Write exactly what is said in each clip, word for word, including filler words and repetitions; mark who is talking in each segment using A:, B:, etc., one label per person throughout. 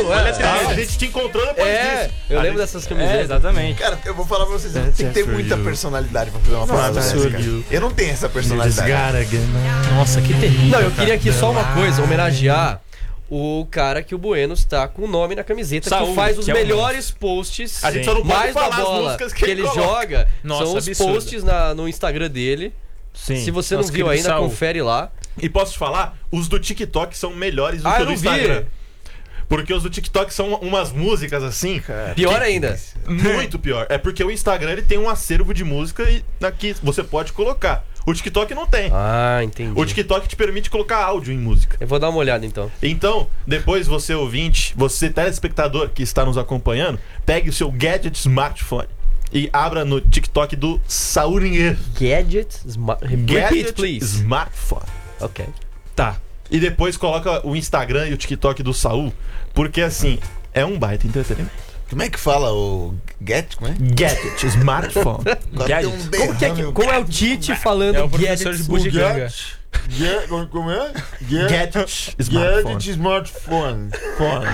A: não
B: Olha,
A: é?
B: ah, a gente te encontrou depois
A: É,
B: disso.
A: eu
B: A
A: lembro
B: gente...
A: dessas camisetas.
C: É, exatamente.
D: Cara, eu vou falar pra vocês, tem que ter muita personalidade pra fazer uma parada dessa, cara. Eu não tenho essa personalidade.
C: Nossa, que terrível.
A: Não, eu queria aqui só uma coisa, homenagear o cara que o Bueno está com o nome na camiseta,
C: Saúl,
A: que faz os
C: que é um
A: melhores posts
B: A gente só não pode
A: mais da
B: falar as
A: bola
B: músicas
A: que,
B: que
A: ele
B: ele
A: joga.
C: Nossa,
A: são os
C: absurdo.
A: posts na, no Instagram dele.
C: Sim.
A: Se você não
C: Nosso
A: viu
C: querido
A: ainda,
C: Saúl.
A: confere lá.
B: E posso te falar, os do TikTok são melhores do
A: Ah,
B: que
A: eu
B: os do
A: não vi.
B: Instagram. Porque os do TikTok são umas músicas assim, cara.
A: Pior ainda.
B: Muito pior. É porque o Instagram ele tem um acervo de música e aqui você pode colocar. O TikTok não tem.
A: Ah, entendi.
B: O TikTok te permite colocar áudio em música.
A: Eu vou dar uma olhada então.
B: Então, depois você ouvinte, você telespectador que está nos acompanhando, pegue o seu gadget smartphone e abra no TikTok do Sauringuer.
A: Gadget, sma- repeat,
B: Gadget
A: please.
B: smartphone.
A: Ok.
C: Tá.
B: E depois coloca o Instagram e o TikTok do Saul, porque assim, é um baita entretenimento.
D: Como é que fala o Get? Como é?
B: Gadget smartphone.
D: Agora tem um
C: Gadget.
A: Como, que é, que- como é o Tite falando
C: É o professor
A: gadget?
C: de bugiganga.
D: Get, como é? Get,
B: Gadget smartphone.
D: Gadget smartphone. Phone.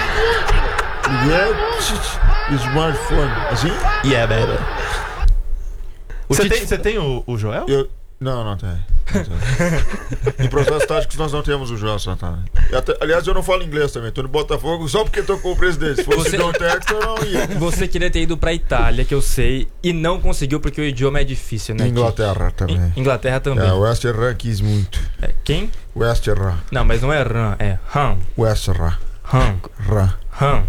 D: Gadget smartphone. Assim?
B: Yeah, baby.
A: O
B: Você
A: Tite-
B: tem, você tem o, o Joel?
D: Eu... Não, não tem. Não tem. Em processos táticos nós não temos o João Santana. E até- aliás, eu não falo inglês também. Tô no Botafogo só porque tô com o presidente. Se fosse
C: Você-
D: John Textor, eu não ia.
C: Você queria ter ido pra Itália, que eu sei, e não conseguiu porque o idioma é difícil, né?
D: Inglaterra
C: Tite?
D: também.
C: In- Inglaterra também.
D: É, o West Ham quis muito.
C: É, quem?
D: West Ham.
C: Não, mas não é Ram, é Ham.
D: West Ham.
C: Ham.
D: Ham.
C: Ham.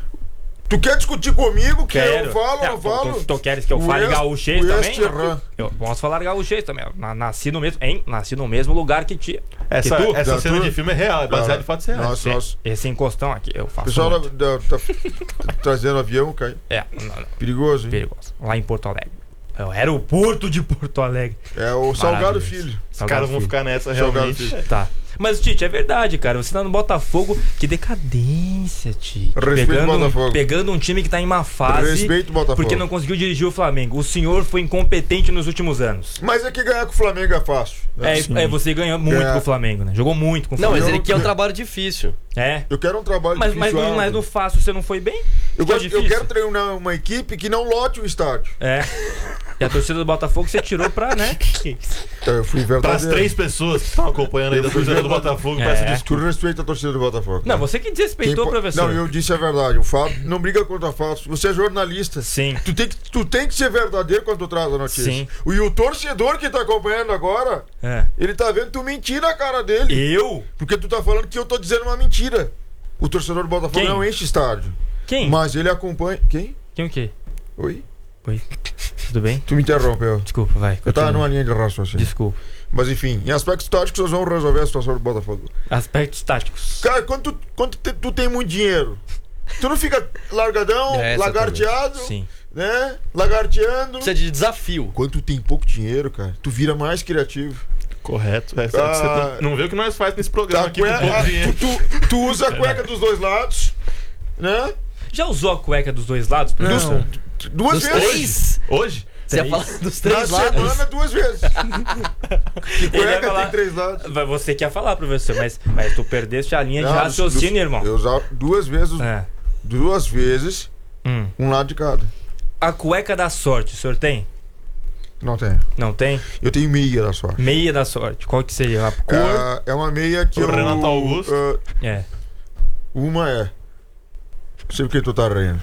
D: Tu quer discutir comigo que
C: Quero.
D: eu falo,
C: Não,
D: eu falo?
C: Tu, tu queres que eu fale
D: West-
C: gaúchês também?
D: West Ham.
C: Eu posso falar gaúchês também. Eu na- nasci no mesmo, hein? Nasci no mesmo lugar que ti.
B: Essa,
C: que tu?
B: essa
D: Da
B: cena
D: tua?
B: de filme é real, é baseado em fatos reais.
D: Nossa, nossa.
C: Esse encostão aqui, eu
D: O
C: faço.
D: pessoal
C: muito.
D: da, da, tá, tá trazendo avião, cai.
C: É, não, não,
D: Perigoso, hein?
C: perigoso. Lá em Porto Alegre. É o aeroporto de Porto Alegre.
D: É o Salgado
C: Maravilhoso.
D: Filho.
B: Os caras vão ficar nessa
D: Salgado
B: realmente.
D: Filho.
C: Tá. Mas, Tite, é verdade, cara. Você tá no Botafogo. Que decadência, Tite.
D: Respeito
C: Pegando,
D: o Botafogo.
C: pegando um time que tá em má fase.
D: Respeito o Botafogo.
C: Porque não conseguiu dirigir o Flamengo. O senhor foi incompetente nos últimos anos.
D: Mas é que ganhar com o Flamengo é fácil. né?
C: É, é, você ganhou muito
D: É.
C: com o Flamengo, né? Jogou muito com o
A: Não, mas
C: Flamengo.
A: ele quer um trabalho difícil.
C: É.
D: Eu quero um trabalho
C: Mas, mas,
D: difícil.
C: no- mas no fácil você não foi bem?
D: eu,
C: Ficou
D: gosto, eu
C: difícil?
D: quero treinar uma equipe que não lote o estádio.
C: É. E a torcida do Botafogo você tirou pra, né?
D: Eu fui
B: Para as
D: verdadeiro.
B: três pessoas que estão acompanhando aí da torcida do Botafogo,
C: É.
B: peço
D: Tu
B: desculpa.
D: respeita a torcida do Botafogo.
C: Não, você que
D: Quem
C: desrespeitou,
D: po-
C: professor.
D: Não, eu disse a verdade. O fato não briga contra fatos. Você é jornalista.
C: Sim.
D: Tu tem, que, tu tem que ser verdadeiro quando tu traz a notícia.
C: Sim.
D: O, e o torcedor que tá acompanhando agora,
C: É.
D: ele tá vendo tu mentir na cara dele.
C: Eu?
D: Porque tu tá falando que eu tô dizendo uma mentira. O torcedor do Botafogo
C: Quem?
D: não enche estádio.
C: Quem?
D: Mas ele acompanha. Quem?
C: Quem o quê?
D: Oi?
C: Oi. Tudo bem?
D: Tu me interrompeu.
C: Desculpa, vai.
D: Eu tava
C: continua.
D: numa linha de raciocínio.
C: Desculpa.
D: Mas enfim, em aspectos táticos nós vamos resolver a situação do Botafogo.
C: Aspectos táticos.
D: Cara, quando tu, quando tu, te- tu tem muito dinheiro, tu não fica largadão,
A: É, exatamente.
D: lagarteado,
C: Sim.
D: né? Lagarteando.
A: Precisa de desafio.
D: Quando tu tem pouco dinheiro, cara, tu vira mais criativo.
B: Correto. É,
D: Ah,
B: você tá- não vê o que nós faz nesse programa
D: Tá,
B: aqui com
D: cueca-
B: pouco
D: ah,
B: dinheiro.
D: tu, tu, tu usa a cueca dos dois lados, né?
C: Já usou a cueca dos dois lados, professor?
D: Não. Duas
A: Dos
D: vezes.
A: três?
B: Hoje?
A: Você ia
C: Três.
A: falar dos
D: Na
A: três lados?
D: semana, duas vezes. Que
C: Ele ia
D: cueca
C: falar-
D: tem três lados.
C: Vai- Você quer falar, professor, mas, mas tu perdeste a linha de
D: Não,
C: raciocínio,
D: dos-
C: irmão.
D: Eu usava duas vezes,
C: É.
D: duas vezes,
C: Hum.
D: um lado de cada.
C: A cueca da sorte, o senhor tem?
D: Não tem.
C: Não tem?
D: Eu tenho meia da sorte.
C: Meia da sorte. Qual que seria? A cor?
D: É, é uma meia que
B: O
D: eu...
B: Renato Augusto.
D: ah,
C: É.
D: uma é... Não sei por que tu tá rindo.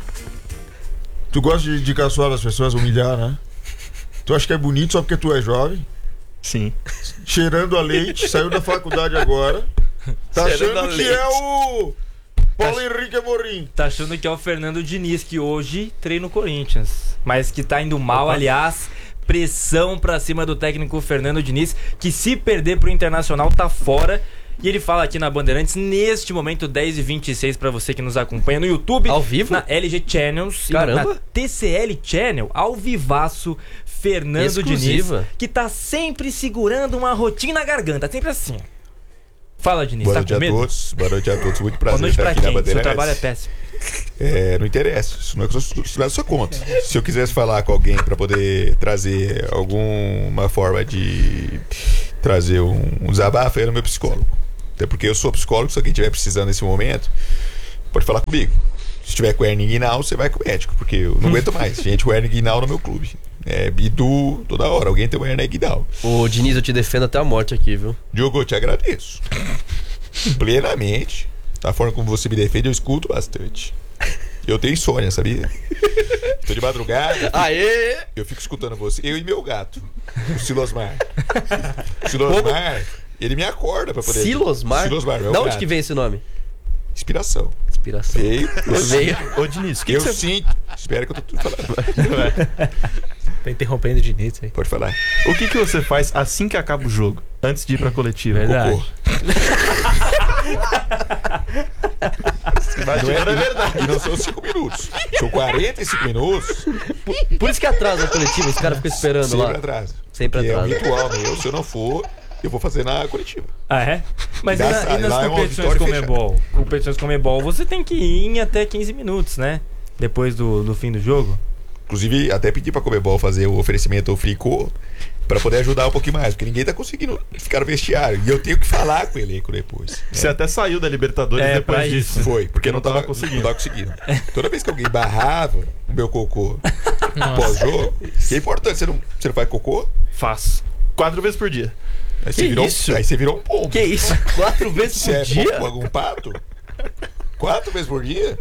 D: Tu gosta de, de caçoar as pessoas, humilhar, né? Tu acha que é bonito só porque tu é jovem?
B: Sim.
D: Cheirando a leite, saiu da faculdade agora. Tá
A: Cheirando
D: achando
A: a
D: que
A: leite.
D: é o... Paulo Henrique Amorim.
C: Tá achando que é o Fernando Diniz, que hoje treina o Corinthians. Mas que tá indo mal, aliás. Pressão pra cima do técnico Fernando Diniz, que se perder pro Internacional tá fora. E ele fala aqui na Bandeirantes, neste momento, dez e vinte e seis, pra você que nos acompanha no YouTube.
A: Ao vivo?
C: Na L G Channels.
A: Caramba.
C: E na T C L Channel, ao vivaço, Fernando
A: Exclusiva.
C: Diniz. Que tá sempre segurando uma rotina na garganta, sempre assim. Fala, Diniz,
E: Boa
C: tá
E: noite
C: com
E: a
C: medo?
E: todos, boa noite a todos, muito
C: Boa
E: prazer
C: noite
E: estar
C: pra
E: aqui na
C: quem? Seu
E: Bandeirantes.
C: trabalho é péssimo.
E: É, não interessa, isso não é, isso não é sua conta. Se eu quisesse falar com alguém para poder trazer alguma forma de trazer um, um desabafo, era o meu psicólogo. Até porque eu sou psicólogo, se alguém estiver precisando nesse momento, pode falar comigo. Se tiver com hernia inguinal, você vai com o médico, porque eu não aguento mais. Gente com hernia inguinal no meu clube. É Bidu toda hora. Alguém tem uma hernia inguinal.
A: Ô, Diniz, eu te defendo até a morte aqui, viu?
E: Diogo, eu te agradeço. Plenamente. Da forma como você me defende, eu escuto bastante. Eu tenho insônia, sabia? Tô de madrugada.
A: Aê!
E: Eu fico escutando você. Eu e meu gato. O Silosmar. O Silosmar, ele me acorda pra poder.
A: Silosmar?
E: Silosmar, é o
A: Da onde
E: gato.
A: que vem esse nome?
E: Inspiração.
A: Inspiração.
E: Veio.
A: Veio.
B: Ô, Diniz, o que,
E: Eu
B: que você...
E: sinto. Espera que eu tô tudo falando.
F: Tá interrompendo o Diniz aí.
E: Pode falar.
B: O que, que você faz assim que acaba o jogo? Antes de ir pra coletiva?
F: Verdade.
E: Cocô.
B: Vai,
E: Não é,
B: agora é
E: e não-
B: verdade.
E: E não são cinco minutos. São quarenta e cinco minutos.
A: Por isso que atrasa a coletiva, os caras ficam esperando
E: Sempre
A: lá.
E: atrasa.
A: Sempre
E: Porque
A: atrasa.
E: É um ritual meu. Se eu não for, eu vou fazer na coletiva.
C: Ah, é? Mas e,
E: Dá
C: na-
E: sa-
C: e nas
E: lá é um
C: competições
E: auditório
C: Comebol? Competições Comebol, você tem que ir em até quinze minutos, né? Depois do, do fim do jogo.
E: Inclusive, até pedi pra Comebol fazer o oferecimento ao Fricô pra poder ajudar um pouquinho mais, porque ninguém tá conseguindo ficar no vestiário. E eu tenho que falar com o elenco depois.
B: Você até saiu da Libertadores
C: É,
B: depois
C: pra
B: disso.
E: Foi, porque não,
B: não tava
E: tava,
B: conseguindo.
E: não tava conseguindo. Toda vez que alguém barrava o meu cocô pós-jogo, que é importante, você não, você não faz cocô,
C: Faço.
B: Quatro vezes por dia.
E: aí você,
A: Que
E: virou,
A: isso?
E: aí você virou um pombo.
A: Que isso? Quatro vezes
E: Você
A: por
E: é
A: dia?
E: pombo, algum pato? Quatro vezes por dia?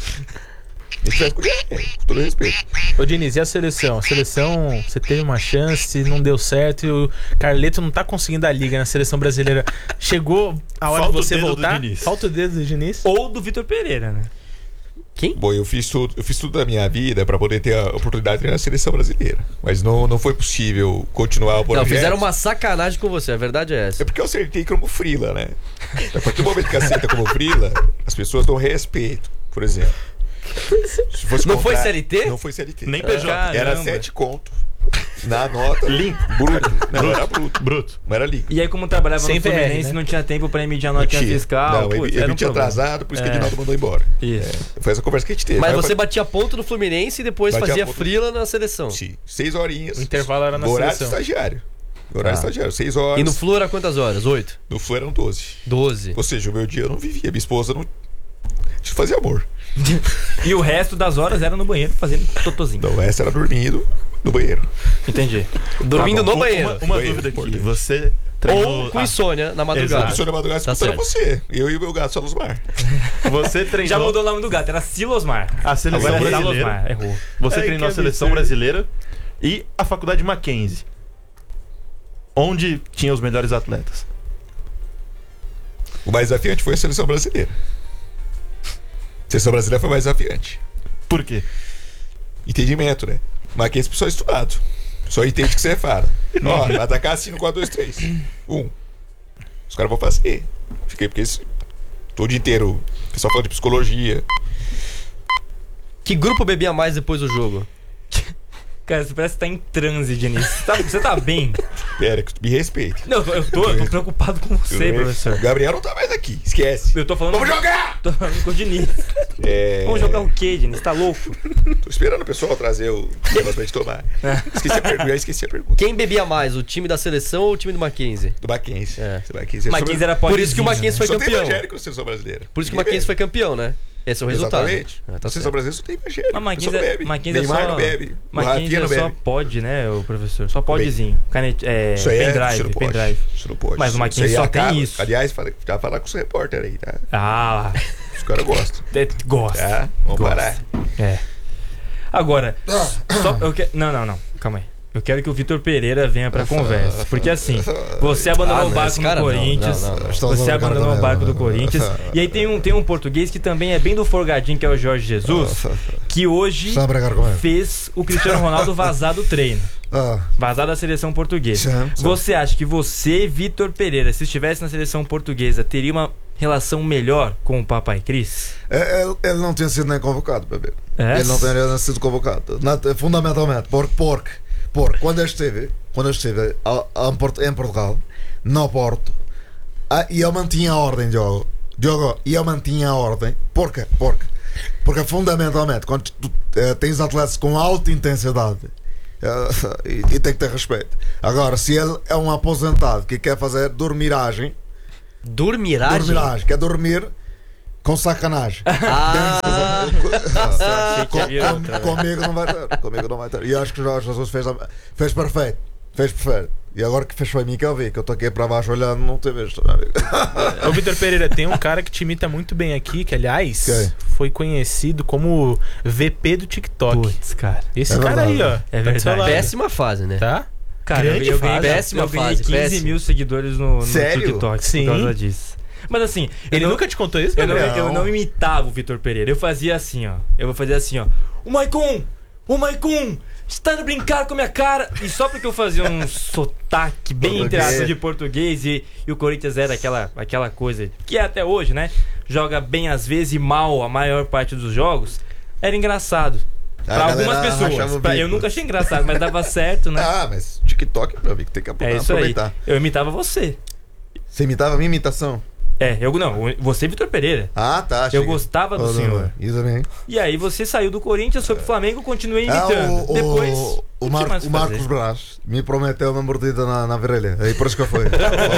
E: Isso faz com com todo respeito.
F: Ô Diniz, e a seleção? A seleção, você teve uma chance, não deu certo e o Carleto não tá conseguindo a liga na seleção brasileira. Chegou a hora
B: Falta o
F: de você
B: dedo do
F: voltar?
B: Diniz.
F: Falta o dedo do Diniz?
C: Ou do Vitor Pereira, né?
A: Quem?
E: Bom, eu fiz tudo, eu fiz tudo da minha vida pra poder ter a oportunidade de treinar a seleção brasileira. Mas não, não foi possível continuar o
A: Não,
E: projeto.
A: fizeram uma sacanagem com você, a verdade é essa.
E: É porque eu acertei como frila, né? A partir do momento que aceita como frila, as pessoas dão respeito, por exemplo. Se fosse
A: Não foi
E: contrário-
A: C L T?
E: Não foi C L T.
B: Nem P J.
E: Era
C: Caramba.
E: sete conto. Na nota.
B: Limpo.
E: Bruto. Não, era bruto.
B: Bruto.
E: Não era líquido.
C: E aí, como trabalhava
F: Sem
C: no
F: V R,
C: Fluminense,
F: né?
C: não tinha tempo pra emitir a notinha
E: Tinha.
C: fiscal.
E: Não,
C: Putz,
E: eu
C: era um
E: tinha
C: problema.
E: atrasado, por isso que
C: É.
E: o Edinaldo mandou embora.
C: Isso.
E: Foi essa conversa que a gente teve.
A: Mas
E: Aí eu
A: você
E: falei,
A: batia ponto no Fluminense e depois
E: Batia
A: fazia
E: ponto.
A: frila na seleção.
E: Sim, seis horinhas.
F: O intervalo era na
E: Horário de
F: seleção.
E: estagiário. Horário
A: Ah.
E: de estagiário, seis horas.
A: E no Flu era quantas horas? Oito?
E: No Flu eram doze.
A: Doze.
E: Ou seja, o meu dia eu não vivia. Minha esposa não. Deixa eu fazer amor.
C: E o resto das horas era no banheiro fazendo totozinho.
E: Então, essa era dormindo no banheiro.
C: Entendi.
A: Dormindo
C: Tá bom.
A: no banheiro.
B: Uma, uma
E: Banheiro,
B: dúvida aqui.
E: importante.
B: Você treinou...
A: Ou com
B: ah,
A: insônia na madrugada.
B: Exato.
E: Isso na madrugada
A: Tá
E: escutando
A: certo.
E: você. Eu e o meu gato Salusmar.
B: Você treinou
C: Já mudou o nome do gato, era Silosmar.
B: a seleção
C: Agora é
B: brasileira.
C: Salosmar, errou.
B: Você
A: Ai,
B: treinou a
A: que
B: seleção
A: absurdo.
B: brasileira e a faculdade Mackenzie. Onde tinha os melhores atletas?
E: O mais desafiante foi a seleção brasileira. A seleção brasileira foi mais desafiante.
B: Por quê?
E: Entendimento, né? Mas aqui é pessoal estudado. Só entende o que você fala. Ó, vai atacar assim no quatro, dois, três. Um. Os caras vão fazer. Fiquei porque isso. Todo dia inteiro. O pessoal falando de psicologia.
A: Que grupo bebia mais depois do jogo?
C: Cara, você parece que tá em transe, Diniz. Você tá, você tá bem?
E: Pera, que tu me respeita.
C: Não, eu tô, eu tô preocupado com você, professor.
E: O Gabriel não tá mais aqui. Esquece.
C: Eu tô falando.
E: Vamos jogar!
C: Tô falando com o Diniz.
E: É...
C: Vamos jogar o quê, Diniz? Tá louco?
E: Tô esperando o pessoal trazer o negócio pra gente tomar. Esqueci a pergunta. Já esqueci a pergunta.
A: Quem bebia mais, o time da seleção ou o time do Mackenzie?
E: Do Mackenzie.
A: É.
E: Do Mackenzie. é
C: Mackenzie
E: sobre-
C: era
A: Por isso que o
C: podzinho,
A: Mackenzie foi
E: Só tem
A: campeão.
E: evangélico na seleção brasileira.
A: Por isso que o
E: Ninguém
A: Mackenzie foi
E: bebe.
A: campeão, né? Esse é o resultado.
E: Exatamente.
A: Ah, tá
E: Na seleção
A: certo.
E: brasileira só tem evangélico.
C: Mas
E: O pessoal
C: Mackenzie, é-
E: bebe.
C: Mackenzie é
E: Neymar
C: só.
E: não bebe. O
C: Mackenzie
E: Rafinha
C: é
E: não
C: só
E: bebe.
C: pod, né, o professor? Só podzinho. Canete, é,
E: Isso aí é,
C: pendrive,
E: isso não pode.
C: pendrive.
E: Isso não pode.
C: Mas o Mackenzie
E: Isso aí
C: só tem
E: acaba.
C: isso.
E: Aliás, fala, já falar com os repórter aí, tá?
C: Ah,
E: Os caras gostam.
C: é, gosta.
E: Tá? Vamos
C: Gosta.
E: parar.
C: É. Agora, só, eu que... não, não, não. Calma aí. Eu quero que o Vitor Pereira venha pra conversa. Porque assim, você abandonou
A: Ah,
C: o
A: não,
C: barco
A: esse
C: no
A: cara não,
C: Corinthians.
A: não, não, não.
C: Você abandonou o barco do Corinthians. E aí tem um, tem um português que também é bem do forgadinho, que é o Jorge Jesus, que hoje
D: Está a brigar com ele.
C: fez o Cristiano Ronaldo vazar do treino.
D: Ah,
C: Vazar da seleção portuguesa.
D: Sim, sim.
C: Você acha que você, Vitor Pereira, se estivesse na seleção portuguesa, teria uma relação melhor com o Papai Cris?
D: ele, ele não tinha sido nem convocado, bebê.
C: É?
D: Ele não tinha sido convocado. Na- fundamentalmente, porque, porque, porque quando eu estive, quando eu estive a- a- em Port- em Portugal, no Porto, ah, e eu mantinha a ordem, Diogo. Diogo, e eu mantinha a ordem. Porquê? Porque, porque fundamentalmente, quando tu eh, tens atletas com alta intensidade, eh, e, e tem que ter respeito. Agora, se ele é um aposentado que quer fazer dormiragem,
A: Dormiragem?
D: dormiragem, quer dormir Com sacanagem.
A: Ah,
C: Achei que
D: Com-
C: havia
D: com-
C: outra, né?
D: comigo não vai ter. Comigo não vai ter. E acho que o Jorge Jesus fez, a- fez perfeito. Fez perfeito. E agora que fez foi a mim que eu vi, que eu tô aqui para baixo olhando, não tem visto. meu amigo.
F: Ô, Vitor Pereira, tem um cara que te imita muito bem aqui, que aliás
D: Quem?
F: foi conhecido como V P do TikTok.
C: Putz, cara.
F: Esse
D: É
F: cara aí, ó.
D: verdade.
C: É
F: tá do seu
C: verdade.
F: lado,
A: péssima fase, né?
F: Tá?
C: Cara,
F: Grande
C: eu, eu ganhei,
F: fase.
A: Péssima
C: eu ganhei
A: fase,
C: quinze
A: péssima.
C: mil seguidores no, no
D: Sério?
C: TikTok
F: Sim.
C: por causa disso. Mas assim, eu
F: Ele
C: não-
F: nunca te contou isso,
C: Eu não,
F: Gabriel?
C: eu não imitava o Vitor Pereira. Eu fazia assim, ó. Eu vou fazer assim, ó. O Maicon! O Maicon! Está de brincar com a minha cara! E só porque eu fazia um sotaque bem entre
D: Português.
C: aspas de português e, e o Corinthians era aquela, aquela coisa que é até hoje, né? Joga bem às vezes e mal a maior parte dos jogos. Era engraçado.
D: A
C: Pra
D: galera
C: algumas
D: rachava
C: pessoas.
D: o
C: Pra- eu
D: bico.
C: nunca achei engraçado, mas dava certo, né?
D: Ah, mas TikTok, meu amigo, tem que
C: É
D: apro-
C: isso aí.
D: aproveitar.
C: Eu imitava você.
D: Você imitava a minha imitação?
C: É, eu não, você, Vitor Pereira.
D: Ah, tá.
C: Eu
D: chega.
C: gostava do
D: Oh, não,
C: senhor.
D: Isso também.
C: E aí você saiu do Corinthians, foi pro Flamengo, continuei
D: Ah,
C: imitando.
D: o,
C: Depois.
D: o, o,
C: não tinha
D: Mar-
C: mais
D: o
C: que fazer.
D: Marcos Braz me prometeu uma mordida na, na virilha. Aí por isso que eu fui.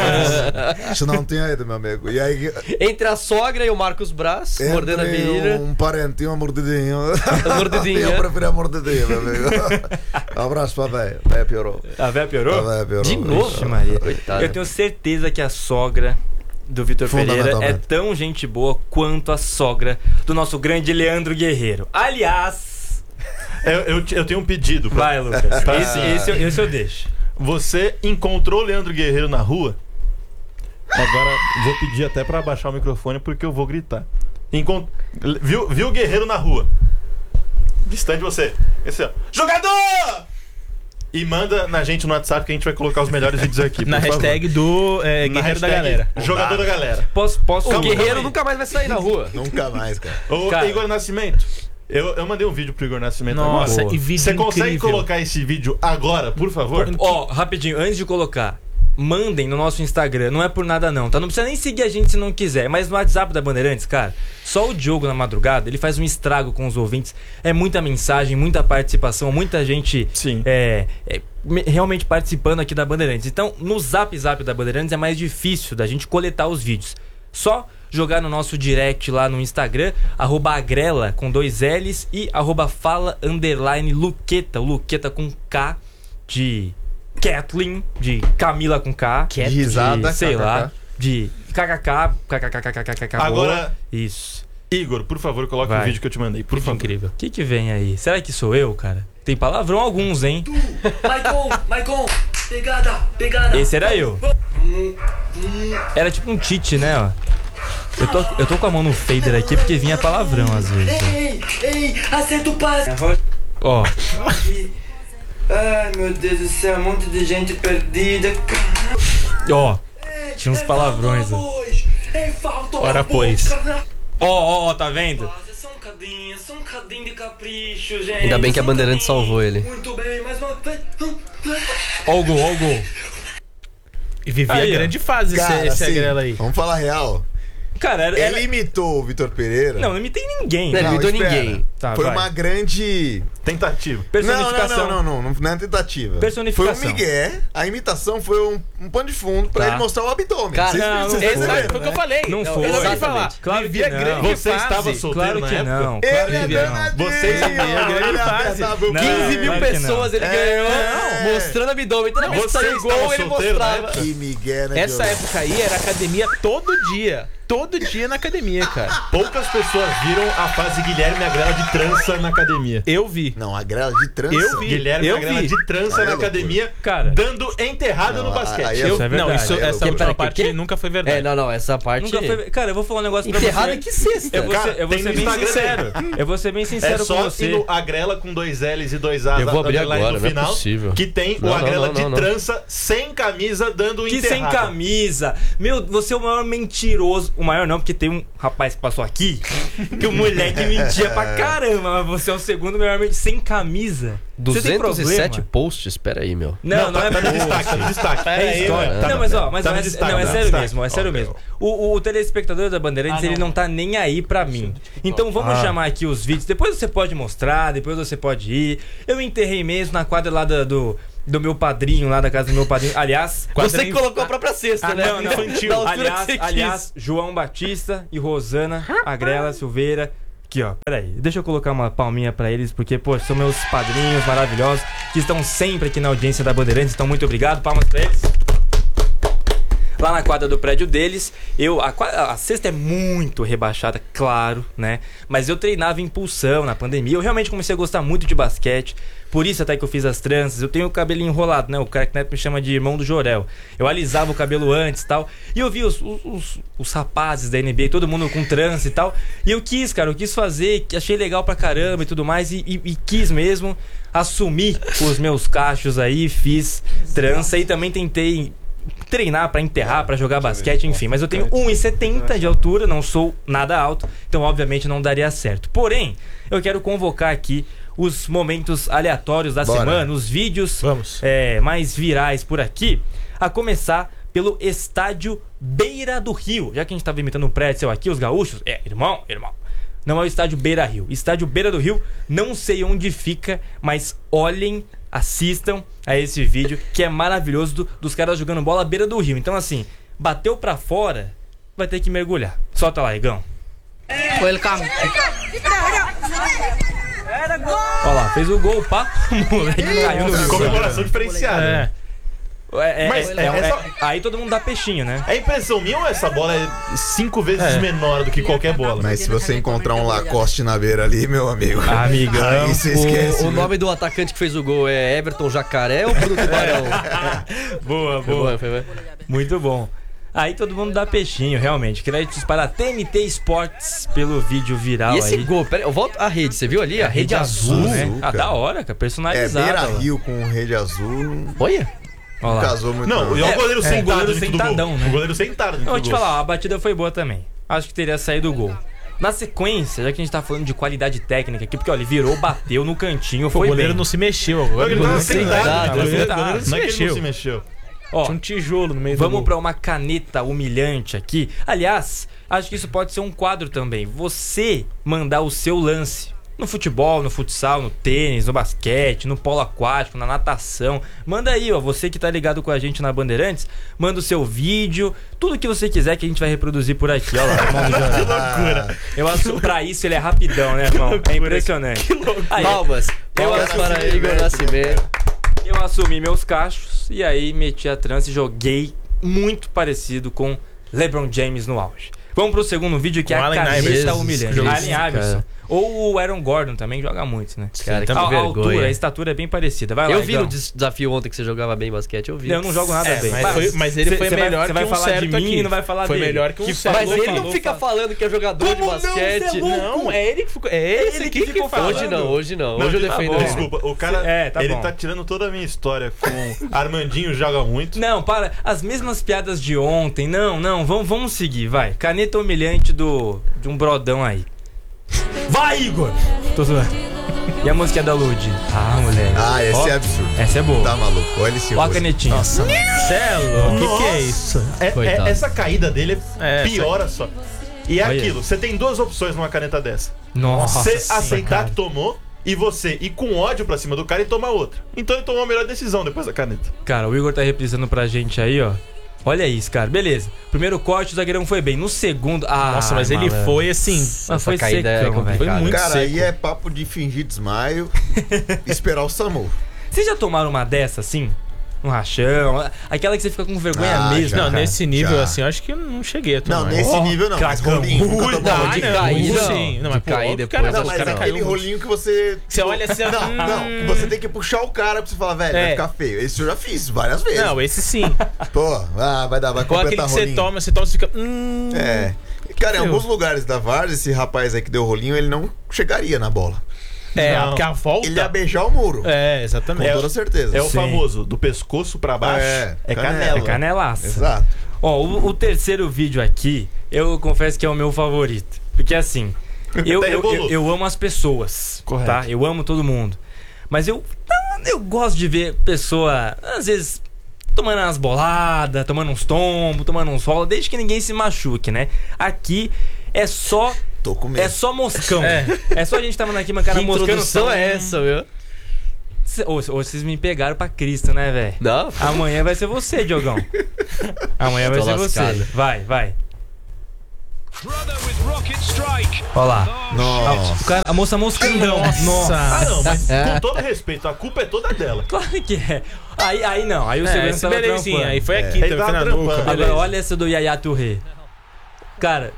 D: Se não tinha ido, meu amigo. E aí.
A: Entre a sogra e o Marcos Braz, mordendo a
D: entre
A: menina.
D: Um parente tinha uma mordidinha.
A: A mordidinha.
D: Eu prefiro a mordidinha, meu amigo. Abraço pra velha. A velha piorou.
C: A véia
D: A
C: piorou?
D: velha piorou.
C: De novo, Maria.
A: Coitada.
C: Eu tenho certeza que a sogra do Vitor Pereira é
D: Fundamentalmente.
C: tão gente boa quanto a sogra do nosso grande Leandro Guerreiro. Aliás,
B: Eu, eu, te- eu tenho um pedido. pra-
C: vai, Lucas. Esse, esse, eu- esse eu deixo.
B: Você encontrou o Leandro Guerreiro na rua? Agora vou pedir até pra abaixar o microfone porque eu vou gritar. Encont... Viu, viu o Guerreiro na rua? Distante de você. Esse ó. Jogador! E manda na gente no WhatsApp que a gente vai colocar os melhores vídeos aqui.
F: Na
B: por favor.
F: hashtag do é,
B: Na
F: Guerreiro da
B: hashtag
F: Galera.
B: Jogador da galera.
C: Posso, posso
A: O
B: Calma,
A: guerreiro
B: calma aí.
A: nunca mais vai sair na rua.
D: Nunca mais, cara.
B: Ô,
C: Cara.
B: Igor Nascimento. Eu, eu mandei um vídeo pro Igor Nascimento
F: Nossa,
B: agora.
F: e vídeo
B: Você consegue
F: incrível.
B: colocar esse vídeo agora, por favor?
C: Ó, rapidinho, antes de colocar, mandem no nosso Instagram, não é por nada não, tá? Não precisa nem seguir a gente se não quiser, mas no WhatsApp da Bandeirantes, cara, só o Diogo na madrugada, ele faz um estrago com os ouvintes. É muita mensagem, muita participação, muita gente
B: Sim.
C: é, é, me- realmente participando aqui da Bandeirantes. Então, no Zap Zap da Bandeirantes é mais difícil da gente coletar os vídeos. Só jogar no nosso direct lá no Instagram, arroba agrela com dois L's e arroba fala underline Luqueta, o Luqueta com K de Kathleen, de Camila com K,
D: De risada,
C: de, sei
D: K K K.
C: lá, de kkk, kkkkkkk.
B: Agora-
C: Isso.
B: Igor, por favor, coloque
C: Vai.
B: o vídeo que eu te mandei, por
F: Vídeo
B: favor.
F: incrível.
C: O que que vem aí? Será que sou eu, cara? Tem palavrão alguns, hein?
G: Maicon, Maicon, pegada, pegada.
C: Esse era eu. Era tipo um cheat, né, ó. Eu tô, eu tô com a mão no fader aqui porque vinha palavrão às vezes.
G: Ei, ei, acerta o passe.
C: Ó,
G: Ai, meu Deus do céu, um monte de gente perdida.
C: ó. Tinha uns palavrões, ó.
G: Hoje. Ei, falta uma
F: Ora,
G: boca,
F: pois.
G: né?
C: Ó, ó, ó, tá vendo?
G: É só um cadinho, só um cadinho de capricho, gente.
A: Ainda bem que a
G: Só um
A: Bandeirantes
G: cadinho.
A: salvou ele.
G: Muito bem, mais uma vez.
C: Ó o gol, ó o gol.
F: E vivia
C: Aí,
F: a
C: ó.
F: grande fase esse,
D: Cara,
F: esse
D: assim,
F: Agrela aí.
D: vamos falar real.
C: Cara, era. era-
D: Ele imitou o Vitor Pereira.
C: Não, não imitei ninguém.
A: Não, ele
D: Não,
A: imitou
D: espera.
A: ninguém.
C: Tá,
D: Foi
C: vai.
D: uma grande.
B: Tentativa.
C: Personificação.
D: Não, não, não, não, não é tentativa.
C: Personificação.
D: Foi um migué, a imitação foi um, um pano de fundo pra
C: Tá.
D: ele mostrar o abdômen.
A: Cara,
D: Vocês-
C: não,
D: vocês
C: não
F: Esse
C: foi,
F: cara,
D: perceberam,
F: foi o que eu
D: né?
F: falei.
C: Não
F: Eu
C: foi.
F: acabei de falar.
A: Exatamente.
C: Claro
F: Vivia
C: que não.
F: grande
B: Você
F: fase.
B: estava solteiro
C: Claro
B: na
C: que
B: época?
C: não. Claro
D: Ele é
C: que não.
D: danadinho.
B: Vocês
F: sabiam, grande
D: ele
F: fase.
D: apertava o
C: Não,
A: quinze
D: quinze
A: mil
C: claro que
A: pessoas
C: não.
A: ele
D: É.
A: ganhou mostrando abdômen. Toda vez que
B: Você
A: saiu
B: estava
A: gol, ele
B: solteiro na
A: mostrava.
B: época?
D: Que migué, né,
F: Essa
D: Diogo?
F: época aí era academia todo dia. Todo dia na academia, cara.
B: Poucas pessoas viram a fase Guilherme Agrela de trança na academia.
F: Eu vi.
D: Não, a grela de trança.
F: Eu vi.
B: Guilherme
F: eu
B: Agrela
F: vi.
B: de trança
D: Aí é
B: na
D: loucura.
B: academia,
C: Cara.
B: dando enterrada
D: Não,
B: no basquete.
D: aí é
F: Eu,
C: Isso é
F: não,
C: verdade.
F: isso,
D: Aí é
F: essa
D: loucura.
F: última
A: Peraí,
F: parte
A: que- que?
F: nunca foi verdade.
A: É, não, não, essa parte.
C: Nunca foi. Cara, eu vou falar um negócio pra
A: Enterrada
C: você.
A: que sexta.
C: Eu vou
B: Cara,
C: ser, eu vou
B: tem
C: ser
B: no
C: bem
B: Instagram
C: sincero. Eu vou ser bem
B: É
C: sincero com
B: só
C: você.
B: ir no Agrela com dois L's e dois A's
A: Eu vou abrir
B: underline
A: agora,
B: no
A: não é
B: final,
A: possível.
B: que tem
A: Não,
B: o
A: não,
B: Agrela
A: não,
B: de
A: não, não.
B: trança sem camisa dando
C: Que
B: enterrada.
C: sem camisa. Meu, você é o maior mentiroso. O maior não, porque tem um rapaz que passou aqui que o moleque mentia pra caramba. Mas você é o segundo maior mentiroso. Sem camisa. Você tem
A: duzentos e sete
C: problema?
A: posts, pera aí, meu.
C: Não, não,
B: tá,
C: é
B: tá no
C: post.
B: destaque, tá no destaque.
C: É história.
A: mano.
C: não, mas ó, mas
B: Tá
C: não,
B: no
C: é,
B: destaque,
C: não, é
B: tá no
C: sério
B: destaque.
C: mesmo, é sério
B: Ó,
C: mesmo. O, o, o telespectador da Bandeirantes,
F: Ah,
C: ele
F: não.
C: não tá nem aí pra mim. Então vamos
F: Ah.
C: chamar aqui os vídeos. Depois você pode mostrar, depois você pode ir. Eu enterrei mesmo na quadra lá da- do, do meu padrinho, lá da casa do meu padrinho. Aliás,
A: Você que colocou a própria cesta,
C: Ah,
A: né?
C: não, não.
A: Infantil. Da altura
C: aliás,
A: que você quis.
C: aliás, João Batista e Rosana Agrela Silveira. Aqui, ó. Peraí, deixa eu colocar uma palminha pra eles, porque, pô, são meus padrinhos maravilhosos que estão sempre aqui na audiência da Bandeirantes. Então, muito obrigado. Palmas pra eles. Lá na quadra do prédio deles, eu a, quadra- a cesta é muito rebaixada, claro, né? Mas eu treinava impulsão na pandemia. Eu realmente comecei a gostar muito de basquete. Por isso até que eu fiz as tranças. Eu tenho o cabelinho enrolado, né? O Crack Neto me chama de irmão do Jorel. Eu alisava o cabelo antes e tal. E eu vi os, os, os, os rapazes da N B A, todo mundo com trança e tal. E eu quis, cara, eu quis fazer, achei legal pra caramba e tudo mais. E, e, e quis mesmo assumir os meus cachos aí, fiz trança e também tentei treinar pra enterrar, pra jogar basquete, enfim. Mas eu tenho um e setenta de altura, não sou nada alto, então obviamente não daria certo. Porém, eu quero convocar aqui os momentos aleatórios da
D: Bora.
C: semana, os vídeos
F: Vamos.
C: é, mais virais por aqui, a começar pelo estádio Beira do Rio. Já que a gente tava imitando um prédio aqui, os gaúchos, é, irmão, irmão. Não é o estádio Beira Rio. Estádio Beira do Rio, não sei onde fica, mas olhem, assistam a esse vídeo que é maravilhoso do- dos caras jogando bola à beira do rio. Então assim, bateu pra fora, vai ter que mergulhar. Solta lá, Igão.
H: Welcome.
C: Olha lá, fez o gol, pá, o moleque caiu no rio.
B: Comemoração diferenciada.
F: É.
C: É, é,
B: Mas
C: é, é,
B: é
C: é-
B: só-
C: aí todo mundo dá peixinho, né?
B: É impressão minha ou essa bola é cinco vezes
F: É.
B: menor do que qualquer bola?
D: Mas se você encontrar um Lacoste na beira ali, meu amigo.
C: Amigão.
D: Aí você esquece.
A: O, o
D: viu?
A: nome do atacante que fez o gol é Everton Jacaré ou Bruno Tubarão?
C: Boa,
A: Foi bom, foi bom.
C: Muito bom. Aí todo mundo dá peixinho, realmente. Créditos para a T N T Sports pelo vídeo viral
A: E esse
C: aí.
A: gol, peraí, eu volto à rede, você viu ali? A,
C: A rede azul, né?
D: azul,
C: Ah,
D: cara.
C: da hora, cara.
D: É,
C: Personalizada.
D: Beira
C: lá.
D: Rio com rede azul.
A: Olha.
C: Olha lá.
D: Casou muito.
B: Não, e é o goleiro
C: é,
B: sentado
C: goleiro
B: dentro do
C: sentadão,
B: gol.
C: né?
B: O goleiro sentado dentro
C: Eu vou
B: do
C: te
B: gol.
C: falar, a batida foi boa também. Acho que teria saído o gol. Na sequência, já que a gente tá falando de qualidade técnica aqui, porque olha, ele virou, bateu no cantinho,
F: O
C: foi
F: goleiro
C: bem.
F: não se mexeu agora.
B: Ele
F: O goleiro
B: tava
F: não se
B: sentado,
F: nada,
B: cara.
F: o goleiro-
C: Não
F: o goleiro não se
B: Não é que ele não se
F: mexeu.
B: mexeu.
C: Ó,
F: Tinha um tijolo no meio do
C: vamos
F: gol.
C: pra uma caneta humilhante aqui. Aliás, acho que isso pode ser um quadro também. Você mandar o seu lance no futebol, no futsal, no tênis, no basquete, no polo aquático, na natação. Manda aí, ó. Você que tá ligado com a gente na Bandeirantes, manda o seu vídeo, tudo que você quiser que a gente vai reproduzir por aqui, ó lá, irmão do Jornal.
B: Que loucura.
C: Eu acho pra isso ele é rapidão, né, irmão? É impressionante. Aí,
A: Palmas.
C: Eu
A: Palmas
C: acho
A: para
C: que-
A: Igor Nascimento.
C: eu assumi meus cachos e aí meti a trança e joguei muito parecido com LeBron James no auge. Vamos pro segundo vídeo que é
F: Com
C: a
F: Allen
C: caneta
F: Iverson.
C: humilhante.
F: Jesus,
C: Allen Iverson.
A: cara.
C: Ou o Aaron Gordon também joga muito, né?
A: Cara, que
C: a, a
A: vergonha.
C: altura, a estatura é bem parecida. Vai lá,
A: Eu vi no
C: Igão.
A: des- desafio ontem que você jogava bem basquete, eu vi.
C: Eu não jogo nada
F: É,
C: bem.
F: mas, foi- mas ele
C: cê-
F: foi
C: cê vai-
F: melhor
C: cê
F: que
C: vai
F: um
C: falar
F: certo
C: de mim
F: aqui.
C: e não vai falar
F: Foi
C: dele.
F: melhor que um
C: Que
F: certo.
A: Mas
C: falou,
A: ele não
C: falou,
A: fica
C: falou.
A: falando que é jogador
C: Como
A: de
C: não?
A: basquete.
C: Cê é louco.
F: Não, é ele que ficou. É esse
C: Ele
F: aqui
C: que
F: que
C: ficou
F: falando.
A: Hoje não, hoje não.
B: Não,
A: Hoje eu
B: tá
A: defendo
C: bom.
A: ele.
B: Desculpa, o cara,
C: É, tá
B: ele
C: bom.
B: tá tirando toda a minha história com Armandinho joga muito.
C: Não, para. As mesmas piadas de ontem. Não, não. Vamos, vamos seguir, vai. Caneta humilhante do de um brodão aí. Vai, Igor! Tô zoando. E a música da Lud? Ah, moleque.
D: Ah, esse
C: Ó,
D: é absurdo.
C: Essa é boa.
D: Tá maluco. Olha esse
C: Ó a
D: rosto.
C: canetinha.
F: Nossa, Marcelo, o que, que é isso?
B: É- é-
A: Coitado.
B: essa caída dele
F: É,
B: é, piora só. E é
C: Olha.
B: aquilo, você tem duas opções numa caneta dessa.
C: Nossa.
B: Você
C: senhora,
B: aceitar
C: cara.
B: que tomou e você ir com ódio pra cima do cara e tomar outra. Então ele tomou a melhor decisão depois da caneta.
C: Cara, o Igor tá reprisando pra gente aí, ó. Olha isso, cara. Beleza. Primeiro corte, o zagueirão foi bem. No segundo. Ah,
F: Nossa, mas ele
C: malandro.
F: foi assim.
C: Mas
A: Essa
C: foi
A: caída é
C: secão, velho. Foi
A: complicada.
C: muito
D: Cara,
C: seco.
D: aí é papo de fingir desmaio e esperar o SAMU.
C: Vocês já tomaram uma dessa assim? Um rachão? Aquela que você fica com vergonha
D: Ah,
C: mesmo.
D: já.
F: Não,
C: cara.
F: nesse nível
D: já.
F: assim, eu acho que eu não cheguei a tomar.
D: Não, nesse
C: Ó,
D: nível não. Mas
C: cracão.
D: rolinho. nunca
C: Ui,
D: tomou
F: Não,
D: rolinho.
F: de
A: cair,
F: cair,
A: não.
F: sim. Não,
A: De
F: mas pô,
A: cair
F: o
A: depois,
F: cara,
A: não,
D: Não,
F: os
D: mas
F: cara
D: é
F: caiu
D: aquele
F: muito.
D: rolinho que você.
F: Você olha assim,
D: Não,
F: hum,
D: não, que você tem que puxar o cara pra você falar, velho, vai
F: É.
D: ficar feio. Esse eu já fiz várias vezes.
F: Não, esse sim.
D: Pô, ah, vai dar, vai
F: Qual aquele
D: completar
F: que você
D: rolinho.
F: toma, você toma, você fica. Hum.
D: É. Cara, em
F: Meu.
D: alguns lugares da Várzea, esse rapaz aí que deu rolinho, ele não chegaria na bola.
F: É,
B: Não.
F: porque a volta.
D: Ele ia beijar o muro.
F: É, exatamente.
D: Com toda certeza.
B: É o
C: Sim.
B: famoso, do pescoço pra baixo
D: É,
B: é,
D: canela.
B: canela.
C: É canelaça.
D: Exato.
C: Ó, o, o terceiro vídeo aqui, eu confesso que é o meu favorito. Porque assim, eu,
B: Até
C: eu, eu,
B: rebolou.
C: eu amo as pessoas.
B: Correto.
C: Tá? Eu amo todo mundo. Mas eu, eu gosto de ver pessoa, às vezes, tomando umas boladas, tomando uns tombos, tomando uns rolos, desde que ninguém se machuque, né? Aqui é só.
D: Tô com medo.
C: É só moscão.
F: É.
C: É, só a gente tava aqui, uma cara
A: Que
C: moscando.
A: introdução
C: só-
A: é essa, meu?
C: Cê- Ô, ô, vocês me pegaram pra Cristo, né, velho?
A: Não?
C: Amanhã vai ser você, Diogão. Amanhã vai
A: Tô
C: ser
A: lascado.
C: você. Vai, vai. Olha lá.
D: Nossa.
C: O cara, a moça moscandão. Nossa.
B: Ah, não, mas com todo respeito, a culpa é toda dela.
C: Claro que é. Aí, aí não, aí o
F: É,
C: segurança
F: esse
C: tava
F: belezinha.
C: trampando.
F: Aí foi
D: É.
F: aqui,
B: Ele
F: também
B: tava
F: foi na
B: trampando.
F: nuca.
C: Agora
F: beleza.
C: olha essa do Yaya Touré. Cara,